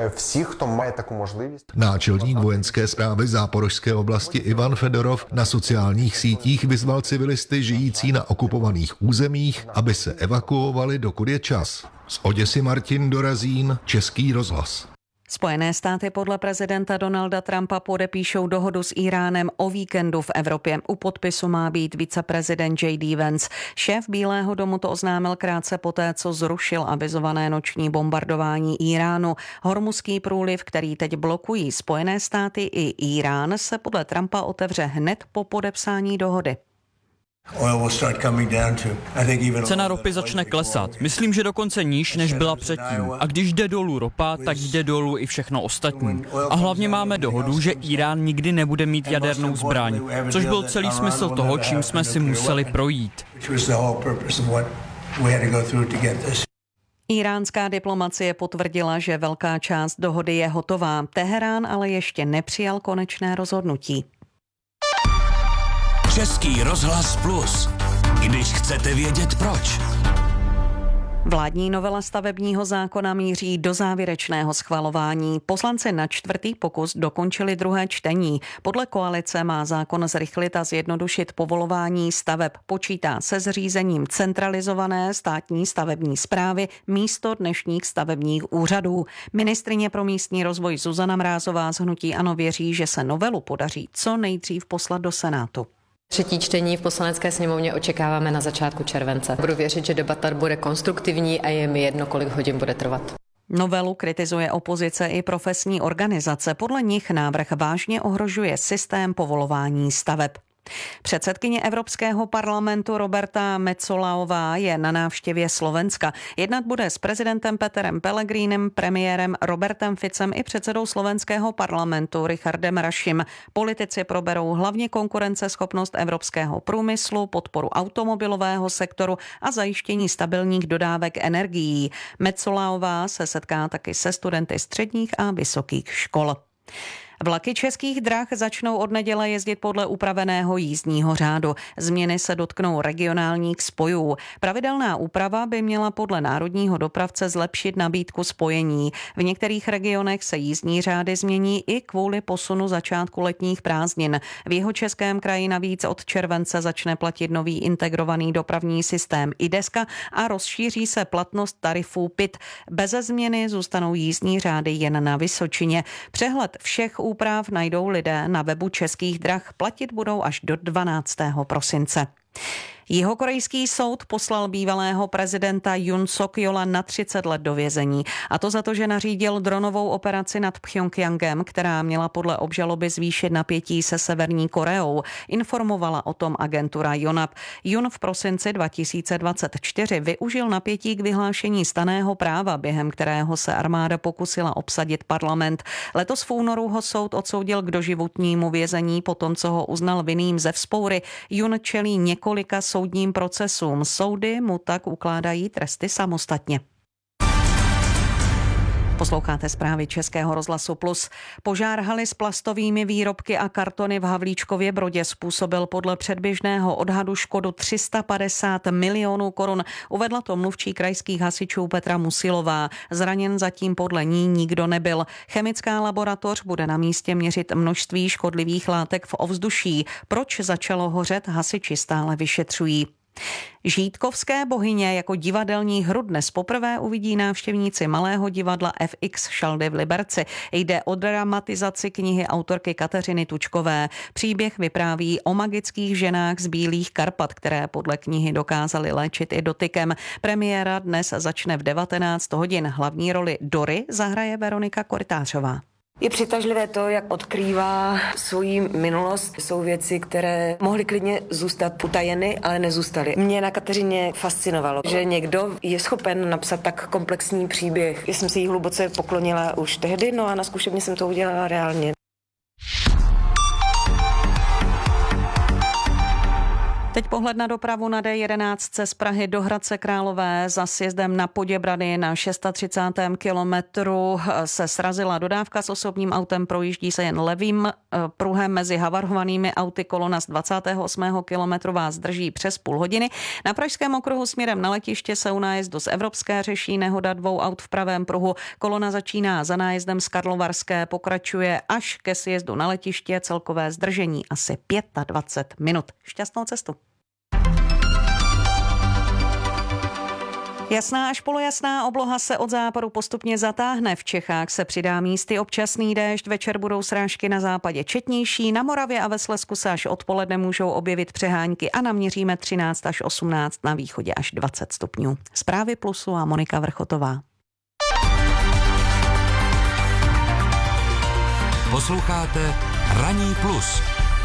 Náčelník vojenské správy Záporožské oblasti Ivan Fedorov na sociálních sítích vyzval civilisty žijící na okupovaných územích, aby se evakuovali, dokud je čas. Z Oděsy Martin Dorazín, Český rozhlas. Spojené státy podle prezidenta Donalda Trumpa podepíšou dohodu s Íránem o víkendu v Evropě. U podpisu má být viceprezident J.D. Vance. Šéf Bílého domu to oznámil krátce poté, co zrušil avizované noční bombardování Íránu. Hormuzský průliv, který teď blokují Spojené státy i Írán, se podle Trumpa otevře hned po podepsání dohody. Cena ropy začne klesat. Myslím, že dokonce níž, než byla předtím. A když jde dolů ropa, tak jde dolů i všechno ostatní. A hlavně máme dohodu, že Irán nikdy nebude mít jadernou zbraň, což byl celý smysl toho, čím jsme si museli projít. Iránská diplomacie potvrdila, že velká část dohody je hotová. Teherán ale ještě nepřijal konečné rozhodnutí. Český rozhlas Plus. Když chcete vědět proč. Vládní novela stavebního zákona míří do závěrečného schvalování. Poslanci na 4. pokus dokončili 2. čtení. Podle koalice má zákon zrychlit a zjednodušit povolování staveb. Počítá se zřízením centralizované státní stavební správy místo dnešních stavebních úřadů. Ministryně pro místní rozvoj Zuzana Mrázová z hnutí ANO věří, že se novelu podaří co nejdřív poslat do Senátu. 3. čtení v Poslanecké sněmovně očekáváme na začátku července. Budu věřit, že debata bude konstruktivní a je mi jedno, kolik hodin bude trvat. Novelu kritizuje opozice i profesní organizace. Podle nich návrh vážně ohrožuje systém povolování staveb. Předsedkyně Evropského parlamentu Roberta Metsoláová je na návštěvě Slovenska. Jednat bude s prezidentem Peterem Pellegrinem, premiérem Robertem Ficem i předsedou slovenského parlamentu Richardem Rašim. Politici proberou hlavně konkurenceschopnost evropského průmyslu, podporu automobilového sektoru a zajištění stabilních dodávek energií. Metsoláová se setká taky se studenty středních a vysokých škol. Vlaky Českých drah začnou od neděle jezdit podle upraveného jízdního řádu. Změny se dotknou regionálních spojů. Pravidelná úprava by měla podle národního dopravce zlepšit nabídku spojení. V některých regionech se jízdní řády změní i kvůli posunu začátku letních prázdnin. V Jihočeském kraji navíc od července začne platit nový integrovaný dopravní systém IDESKA a rozšíří se platnost tarifů PIT. Beze změny zůstanou jízdní řády jen na Vysočině. Přehled všech úprav najdou lidé na webu Českých drah. Platit budou až do 12. prosince. Jihokorejský soud poslal bývalého prezidenta Yoon Suk-yeola na 30 let do vězení. A to za to, že nařídil dronovou operaci nad Pchjongjangem, která měla podle obžaloby zvýšit napětí se Severní Koreou. Informovala o tom agentura Yonhap. Yoon v prosinci 2024 využil napětí k vyhlášení stanného práva, během kterého se armáda pokusila obsadit parlament. Letos v únoru ho soud odsoudil k doživotnímu vězení po tom, co ho uznal vinným ze vzpoury. Yoon čelí několika soudním procesům. Soudy mu tak ukládají tresty samostatně. Posloucháte zprávy Českého rozhlasu Plus. Požár haly s plastovými výrobky a kartony v Havlíčkově Brodě způsobil podle předběžného odhadu škodu 350 milionů korun. Uvedla to mluvčí krajských hasičů Petra Musilová. Zraněn zatím podle ní nikdo nebyl. Chemická laboratoř bude na místě měřit množství škodlivých látek v ovzduší. Proč začalo hořet, hasiči stále vyšetřují. Žítkovské bohyně jako divadelní hru dnes poprvé uvidí návštěvníci Malého divadla FX Šaldy v Liberci. Jde o dramatizaci knihy autorky Kateřiny Tučkové. Příběh vypráví o magických ženách z Bílých Karpat, které podle knihy dokázaly léčit i dotykem. Premiéra dnes začne v 19 hodin. Hlavní roli Dory zahraje Veronika Korytářová. Je přitažlivé to, jak odkrývá svoji minulost. Jsou věci, které mohly klidně zůstat utajeny, ale nezůstaly. Mě na Kateřině fascinovalo, že někdo je schopen napsat tak komplexní příběh. Já jsem si jí hluboce poklonila už tehdy, no a na zkušebně jsem to udělala reálně. Teď pohled na dopravu na D11 z Prahy do Hradce Králové za sjezdem na Poděbrady na 630. kilometru se srazila dodávka s osobním autem, projíždí se jen levým pruhem mezi havarovanými auty. Kolona z 28. kilometru vás drží přes půl hodiny. Na Pražském okruhu směrem na letiště se u nájezdu z Evropské řeší nehoda 2 aut v pravém pruhu. Kolona začíná za nájezdem z Karlovarské, pokračuje až ke sjezdu na letiště, celkové zdržení asi 25 minut. Šťastnou cestu. Jasná až polojasná obloha se od západu postupně zatáhne. V Čechách se přidá místy občasný déšť, večer budou srážky na západě četnější, na Moravě a ve Slezsku se až odpoledne můžou objevit přehánky a naměříme 13 až 18, na východě až 20 stupňů. Zprávy Plusu a Monika Vrchotová. Posloucháte Ranní plus.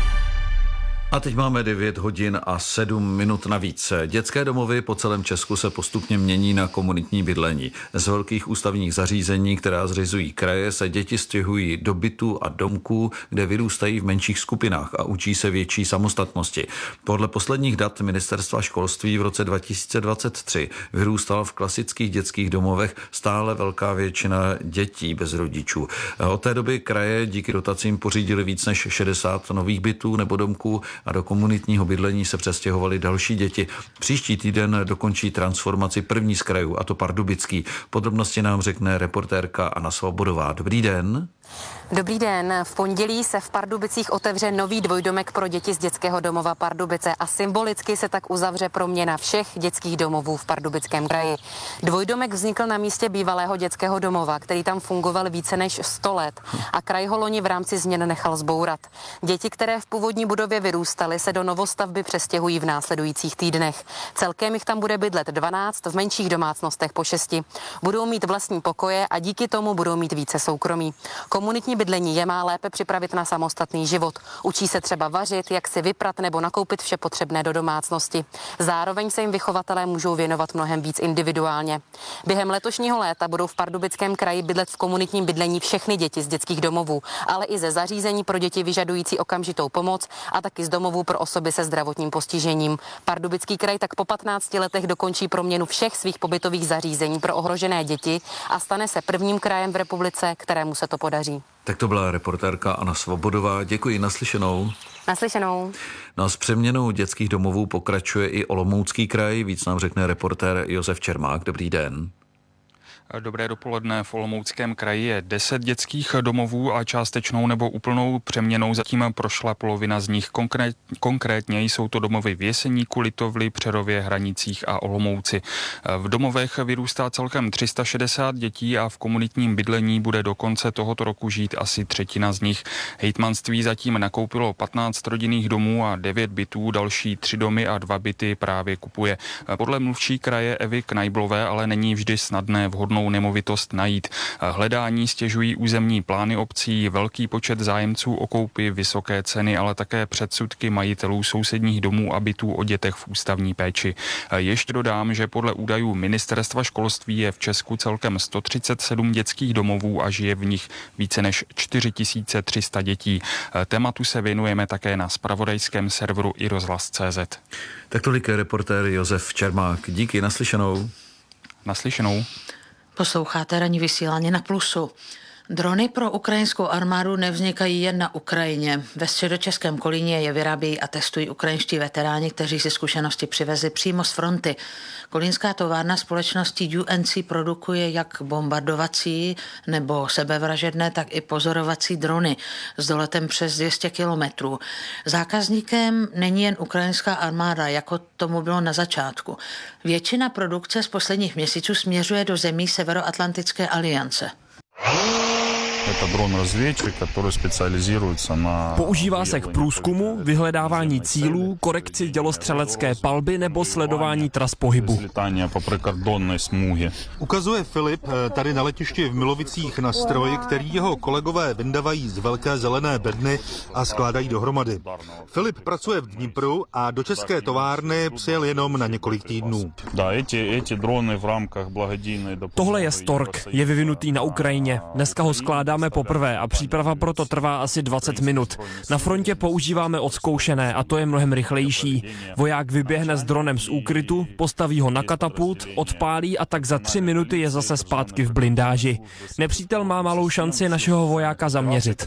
A teď máme 9 hodin a 7 minut navíc. Dětské domovy po celém Česku se postupně mění na komunitní bydlení. Z velkých ústavních zařízení, která zřizují kraje, se děti stěhují do bytů a domků, kde vyrůstají v menších skupinách a učí se větší samostatnosti. Podle posledních dat Ministerstva školství v roce 2023 vyrůstala v klasických dětských domovech stále velká většina dětí bez rodičů. Od té doby kraje díky dotacím pořídili víc než 60 nových bytů nebo domků a do komunitního bydlení se přestěhovaly další děti. Příští týden dokončí transformaci první z krajů, a to Pardubický. Podrobnosti nám řekne reportérka Anna Svobodová. Dobrý den. Dobrý den. V pondělí se v Pardubicích otevře nový dvojdomek pro děti z dětského domova Pardubice a symbolicky se tak uzavře proměna všech dětských domovů v Pardubickém kraji. Dvojdomek vznikl na místě bývalého dětského domova, který tam fungoval více než 100 let a kraj ho loni v rámci změn nechal zbourat. Děti, které v původní budově vyrůstaly, se do novostavby přestěhují v následujících týdnech. Celkem jich tam bude bydlet 12, v menších domácnostech po 6. Budou mít vlastní pokoje a díky tomu budou mít více soukromí. Komunitní bydlení je má lépe připravit na samostatný život. Učí se třeba vařit, jak si vyprat nebo nakoupit vše potřebné do domácnosti. Zároveň se jim vychovatelé můžou věnovat mnohem víc individuálně. Během letošního léta budou v Pardubickém kraji bydlet v komunitním bydlení všechny děti z dětských domovů, ale i ze zařízení pro děti vyžadující okamžitou pomoc a taky z domovů pro osoby se zdravotním postižením. Pardubický kraj tak po 15 letech dokončí proměnu všech svých pobytových zařízení pro ohrožené děti a stane se prvním krajem v republice, kterému se to podaří. Tak to byla reportérka Anna Svobodová. Děkuji, naslyšenou. Naslyšenou. No a s přeměnou dětských domovů pokračuje i Olomoucký kraj. Víc nám řekne reportér Josef Čermák. Dobrý den. Dobré dopoledne. V Olomouckém kraji je 10 dětských domovů a částečnou nebo úplnou přeměnou zatím prošla polovina z nich. Konkrétně jsou to domovy v Jeseníku, Litovli, Přerově, Hranicích a Olomouci. V domovech vyrůstá celkem 360 dětí a v komunitním bydlení bude do konce tohoto roku žít asi třetina z nich. Hejtmanství zatím nakoupilo 15 rodinných domů a 9 bytů, další 3 domy a 2 byty právě kupuje. Podle mluvčí kraje Evy Knajblové ale není vždy snadné vhodnou nemovitost najít. Hledání stěžují územní plány obcí, velký počet zájemců o koupi, vysoké ceny, ale také předsudky majitelů sousedních domů a bytů o dětech v ústavní péči. Ještě dodám, že podle údajů Ministerstva školství je v Česku celkem 137 dětských domovů a žije v nich více než 4300 dětí. Tématu se věnujeme také na zpravodajském serveru iRozhlas.cz. Tak tolik reportér Josef Čermák. Díky, naslyšenou. Naslyšenou. Posloucháte ranní vysílání na Plusu. Drony pro ukrajinskou armádu nevznikají jen na Ukrajině. Ve středočeském Kolíně je vyrábějí a testují ukrajinští veteráni, kteří si zkušenosti přivezli přímo z fronty. Kolínská továrna společnosti UNC produkuje jak bombardovací nebo sebevražedné, tak i pozorovací drony s doletem přes 200 kilometrů. Zákazníkem není jen ukrajinská armáda, jako tomu bylo na začátku. Většina produkce z posledních měsíců směřuje do zemí Severoatlantické aliance. Používá se k průzkumu, vyhledávání cílů, korekci dělostřelecké palby nebo sledování tras pohybu. Ukazuje Filip tady na letišti v Milovicích na stroj, který jeho kolegové vyndávají z velké zelené bedny a skládají dohromady. Filip pracuje v Dnipru a do české továrny přijel jenom na několik týdnů. Tohle je Stork, je vyvinutý na Ukrajině. Dneska ho skládáme poprvé a příprava proto trvá asi 20 minut. Na frontě používáme odzkoušené a to je mnohem rychlejší. Voják vyběhne s dronem z úkrytu, postaví ho na katapult, odpálí a tak za 3 minuty je zase zpátky v blindáži. Nepřítel má malou šanci našeho vojáka zaměřit.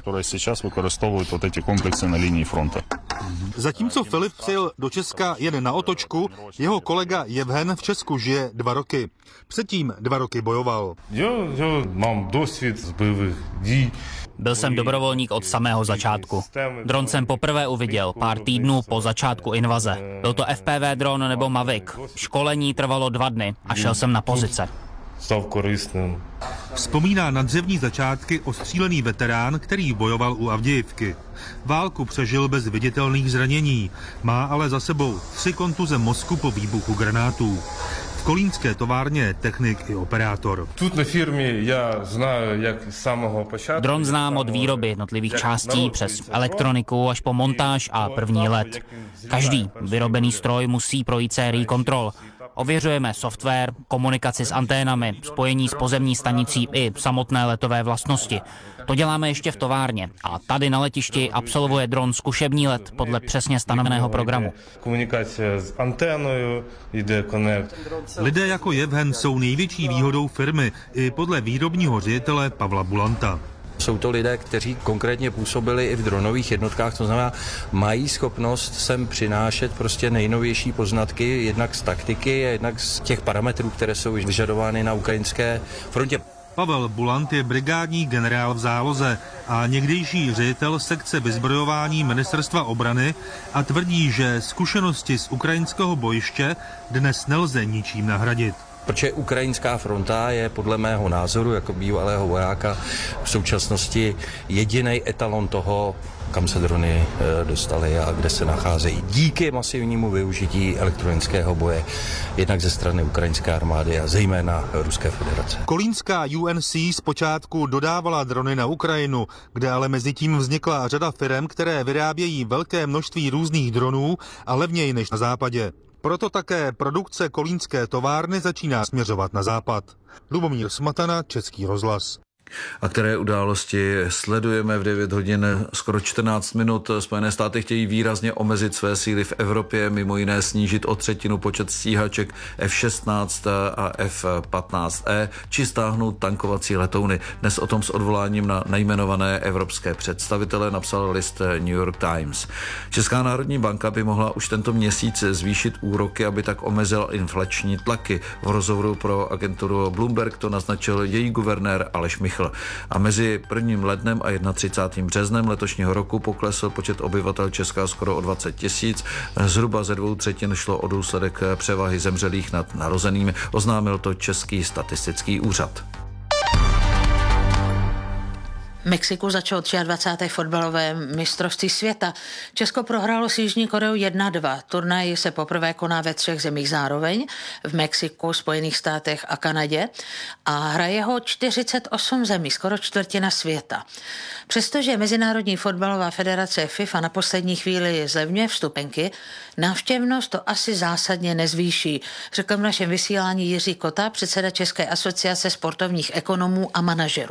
Zatímco Filip přijel do Česka jen na otočku, jeho kolega Jevhen v Česku žije 2 roky. Předtím 2 roky bojoval. Mám dosvěd z bojových dí. Byl jsem dobrovolník od samého začátku. Dron jsem poprvé uviděl pár týdnů po začátku invaze. Byl to FPV dron nebo Mavic. Školení trvalo 2 dny a šel jsem na pozice. Vzpomíná na dřevní začátky ostřílený veterán, který bojoval u Avdějivky. Válku přežil bez viditelných zranění, má ale za sebou 3 kontuze mozku po výbuchu granátů. V kolínské továrně je technik i operátor. Dron znám od výroby jednotlivých částí přes elektroniku až po montáž a první let. Každý vyrobený stroj musí projít sérii kontrol. Ověřujeme software, komunikaci s anténami, spojení s pozemní stanicí i samotné letové vlastnosti. To děláme ještě v továrně a tady na letišti absolvuje dron zkušební let podle přesně stanoveného programu. Komunikace s anténou, jde connect. Lidé jako Jevhen jsou největší výhodou firmy i podle výrobního ředitele Pavla Bulanta. Jsou to lidé, kteří konkrétně působili i v dronových jednotkách, to znamená, mají schopnost sem přinášet prostě nejnovější poznatky, jednak z taktiky a jednak z těch parametrů, které jsou vyžadovány na ukrajinské frontě. Pavel Bulant je brigádní generál v záloze a někdejší ředitel sekce vyzbrojování Ministerstva obrany a tvrdí, že zkušenosti z ukrajinského bojiště dnes nelze ničím nahradit. Protože ukrajinská fronta je podle mého názoru jako bývalého vojáka v současnosti jediný etalon toho, kam se drony dostaly a kde se nacházejí. Díky masivnímu využití elektronického boje, jednak ze strany ukrajinské armády a zejména Ruské federace. Kolínská UNC zpočátku dodávala drony na Ukrajinu, kde ale mezi tím vznikla řada firem, které vyrábějí velké množství různých dronů a levněji než na západě. Proto také produkce kolínské továrny začíná směřovat na západ. Lubomír Smatana, Český rozhlas. A které události sledujeme v 9 hodin skoro 14 minut. Spojené státy chtějí výrazně omezit své síly v Evropě, mimo jiné snížit o 1/3 počet stíhaček F-16 a F-15E, či stáhnout tankovací letouny. Dnes o tom s odvoláním na nejmenované evropské představitele napsal list New York Times. Česká národní banka by mohla už tento měsíc zvýšit úroky, aby tak omezila inflační tlaky. V rozhovoru pro agenturu Bloomberg to naznačil její guvernér Aleš Michl. A mezi 1. lednem a 31. březnem letošního roku poklesl počet obyvatel Česka skoro o 20 000. Zhruba ze 2/3 šlo o důsledek převahy zemřelých nad narozenými, oznámil to Český statistický úřad. V Mexiku začalo 23. fotbalové mistrovství světa. Česko prohrálo s Jižní Koreou 1-2. Turnaj se poprvé koná ve 3 zemích zároveň, v Mexiku, Spojených státech a Kanadě, a hraje ho 48 zemí, skoro čtvrtina světa. Přestože Mezinárodní fotbalová federace FIFA na poslední chvíli zlevňuje vstupenky, návštěvnost to asi zásadně nezvýší, řekl v našem vysílání Jiří Kota, předseda České asociace sportovních ekonomů a manažerů.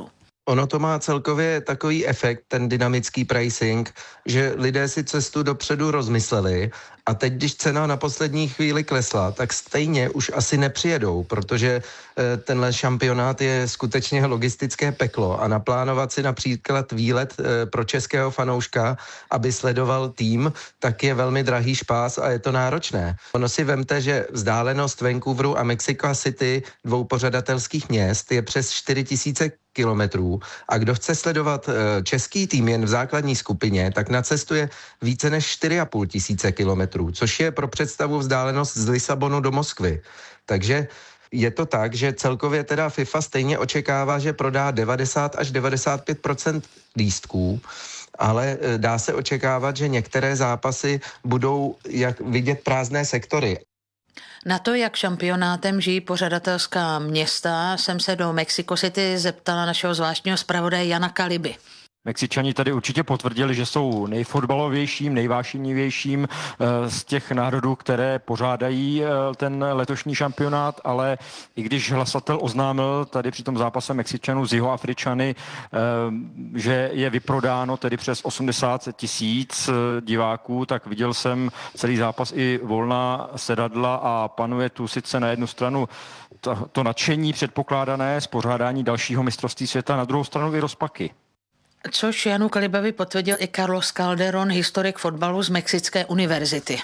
Ono to má celkově takový efekt, ten dynamický pricing, že lidé si cestu dopředu rozmysleli a teď, když cena na poslední chvíli klesla, tak stejně už asi nepřijedou, protože tenhle šampionát je skutečně logistické peklo a naplánovat si například výlet pro českého fanouška, aby sledoval tým, tak je velmi drahý špás a je to náročné. Ono si vemte, že vzdálenost Vancouveru a Mexico City, dvou pořadatelských měst, je přes 4000 kilometrů a kdo chce sledovat český tým jen v základní skupině, tak nacestuje více než 4500 kilometrů, což je pro představu vzdálenost z Lisabonu do Moskvy. Takže je to tak, že celkově teda FIFA stejně očekává, že prodá 90 až 95% lístků, ale dá se očekávat, že některé zápasy budou jak vidět prázdné sektory. Na to, jak šampionátem žijí pořadatelská města, jsem se do Mexico City zeptala našeho zvláštního zpravodaje Jana Kaliby. Mexičani tady určitě potvrdili, že jsou nejfotbalovějším, nejvášnivějším z těch národů, které pořádají ten letošní šampionát, ale i když hlasatel oznámil tady při tom zápase Mexičanů z Jihoafričany, že je vyprodáno tedy přes 80 000 diváků, tak viděl jsem celý zápas i volná sedadla a panuje tu sice na jednu stranu to nadšení předpokládané z pořádání dalšího mistrovství světa, na druhou stranu i rozpaky. Což Janu Kalibovi potvrdil i Carlos Calderón, historik fotbalu z Mexické univerzity.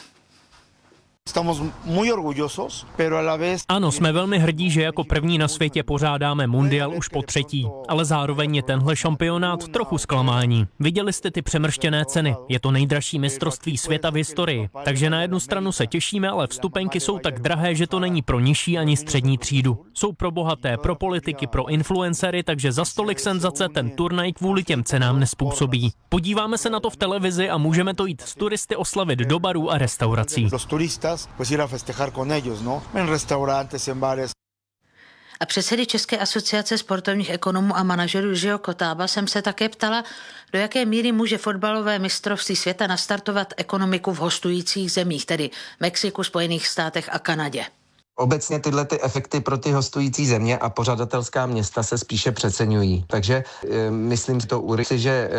Ano, jsme velmi hrdí, že jako první na světě pořádáme mundial už po třetí, ale zároveň je tenhle šampionát trochu zklamání. Viděli jste ty přemrštěné ceny, je to nejdražší mistrovství světa v historii, takže na jednu stranu se těšíme, ale vstupenky jsou tak drahé, že to není pro nižší ani střední třídu. Jsou pro bohaté, pro politiky, pro influencery, takže za stolik senzace ten turnaj kvůli těm cenám nespůsobí. Podíváme se na to v televizi a můžeme to jít s turisty oslavit do barů a restaurací. Pues ir a festejar con ellos, ¿no? En restaurantes, en bares. A předsedy České asociace sportovních ekonomů a manažerů Jiřího Kotába jsem se také ptala, do jaké míry může fotbalové mistrovství světa nastartovat ekonomiku v hostujících zemích, tedy Mexiku, Spojených státech a Kanadě. Obecně tyhle ty efekty pro ty hostující země a pořadatelská města se spíše přeceňují. Takže myslím to že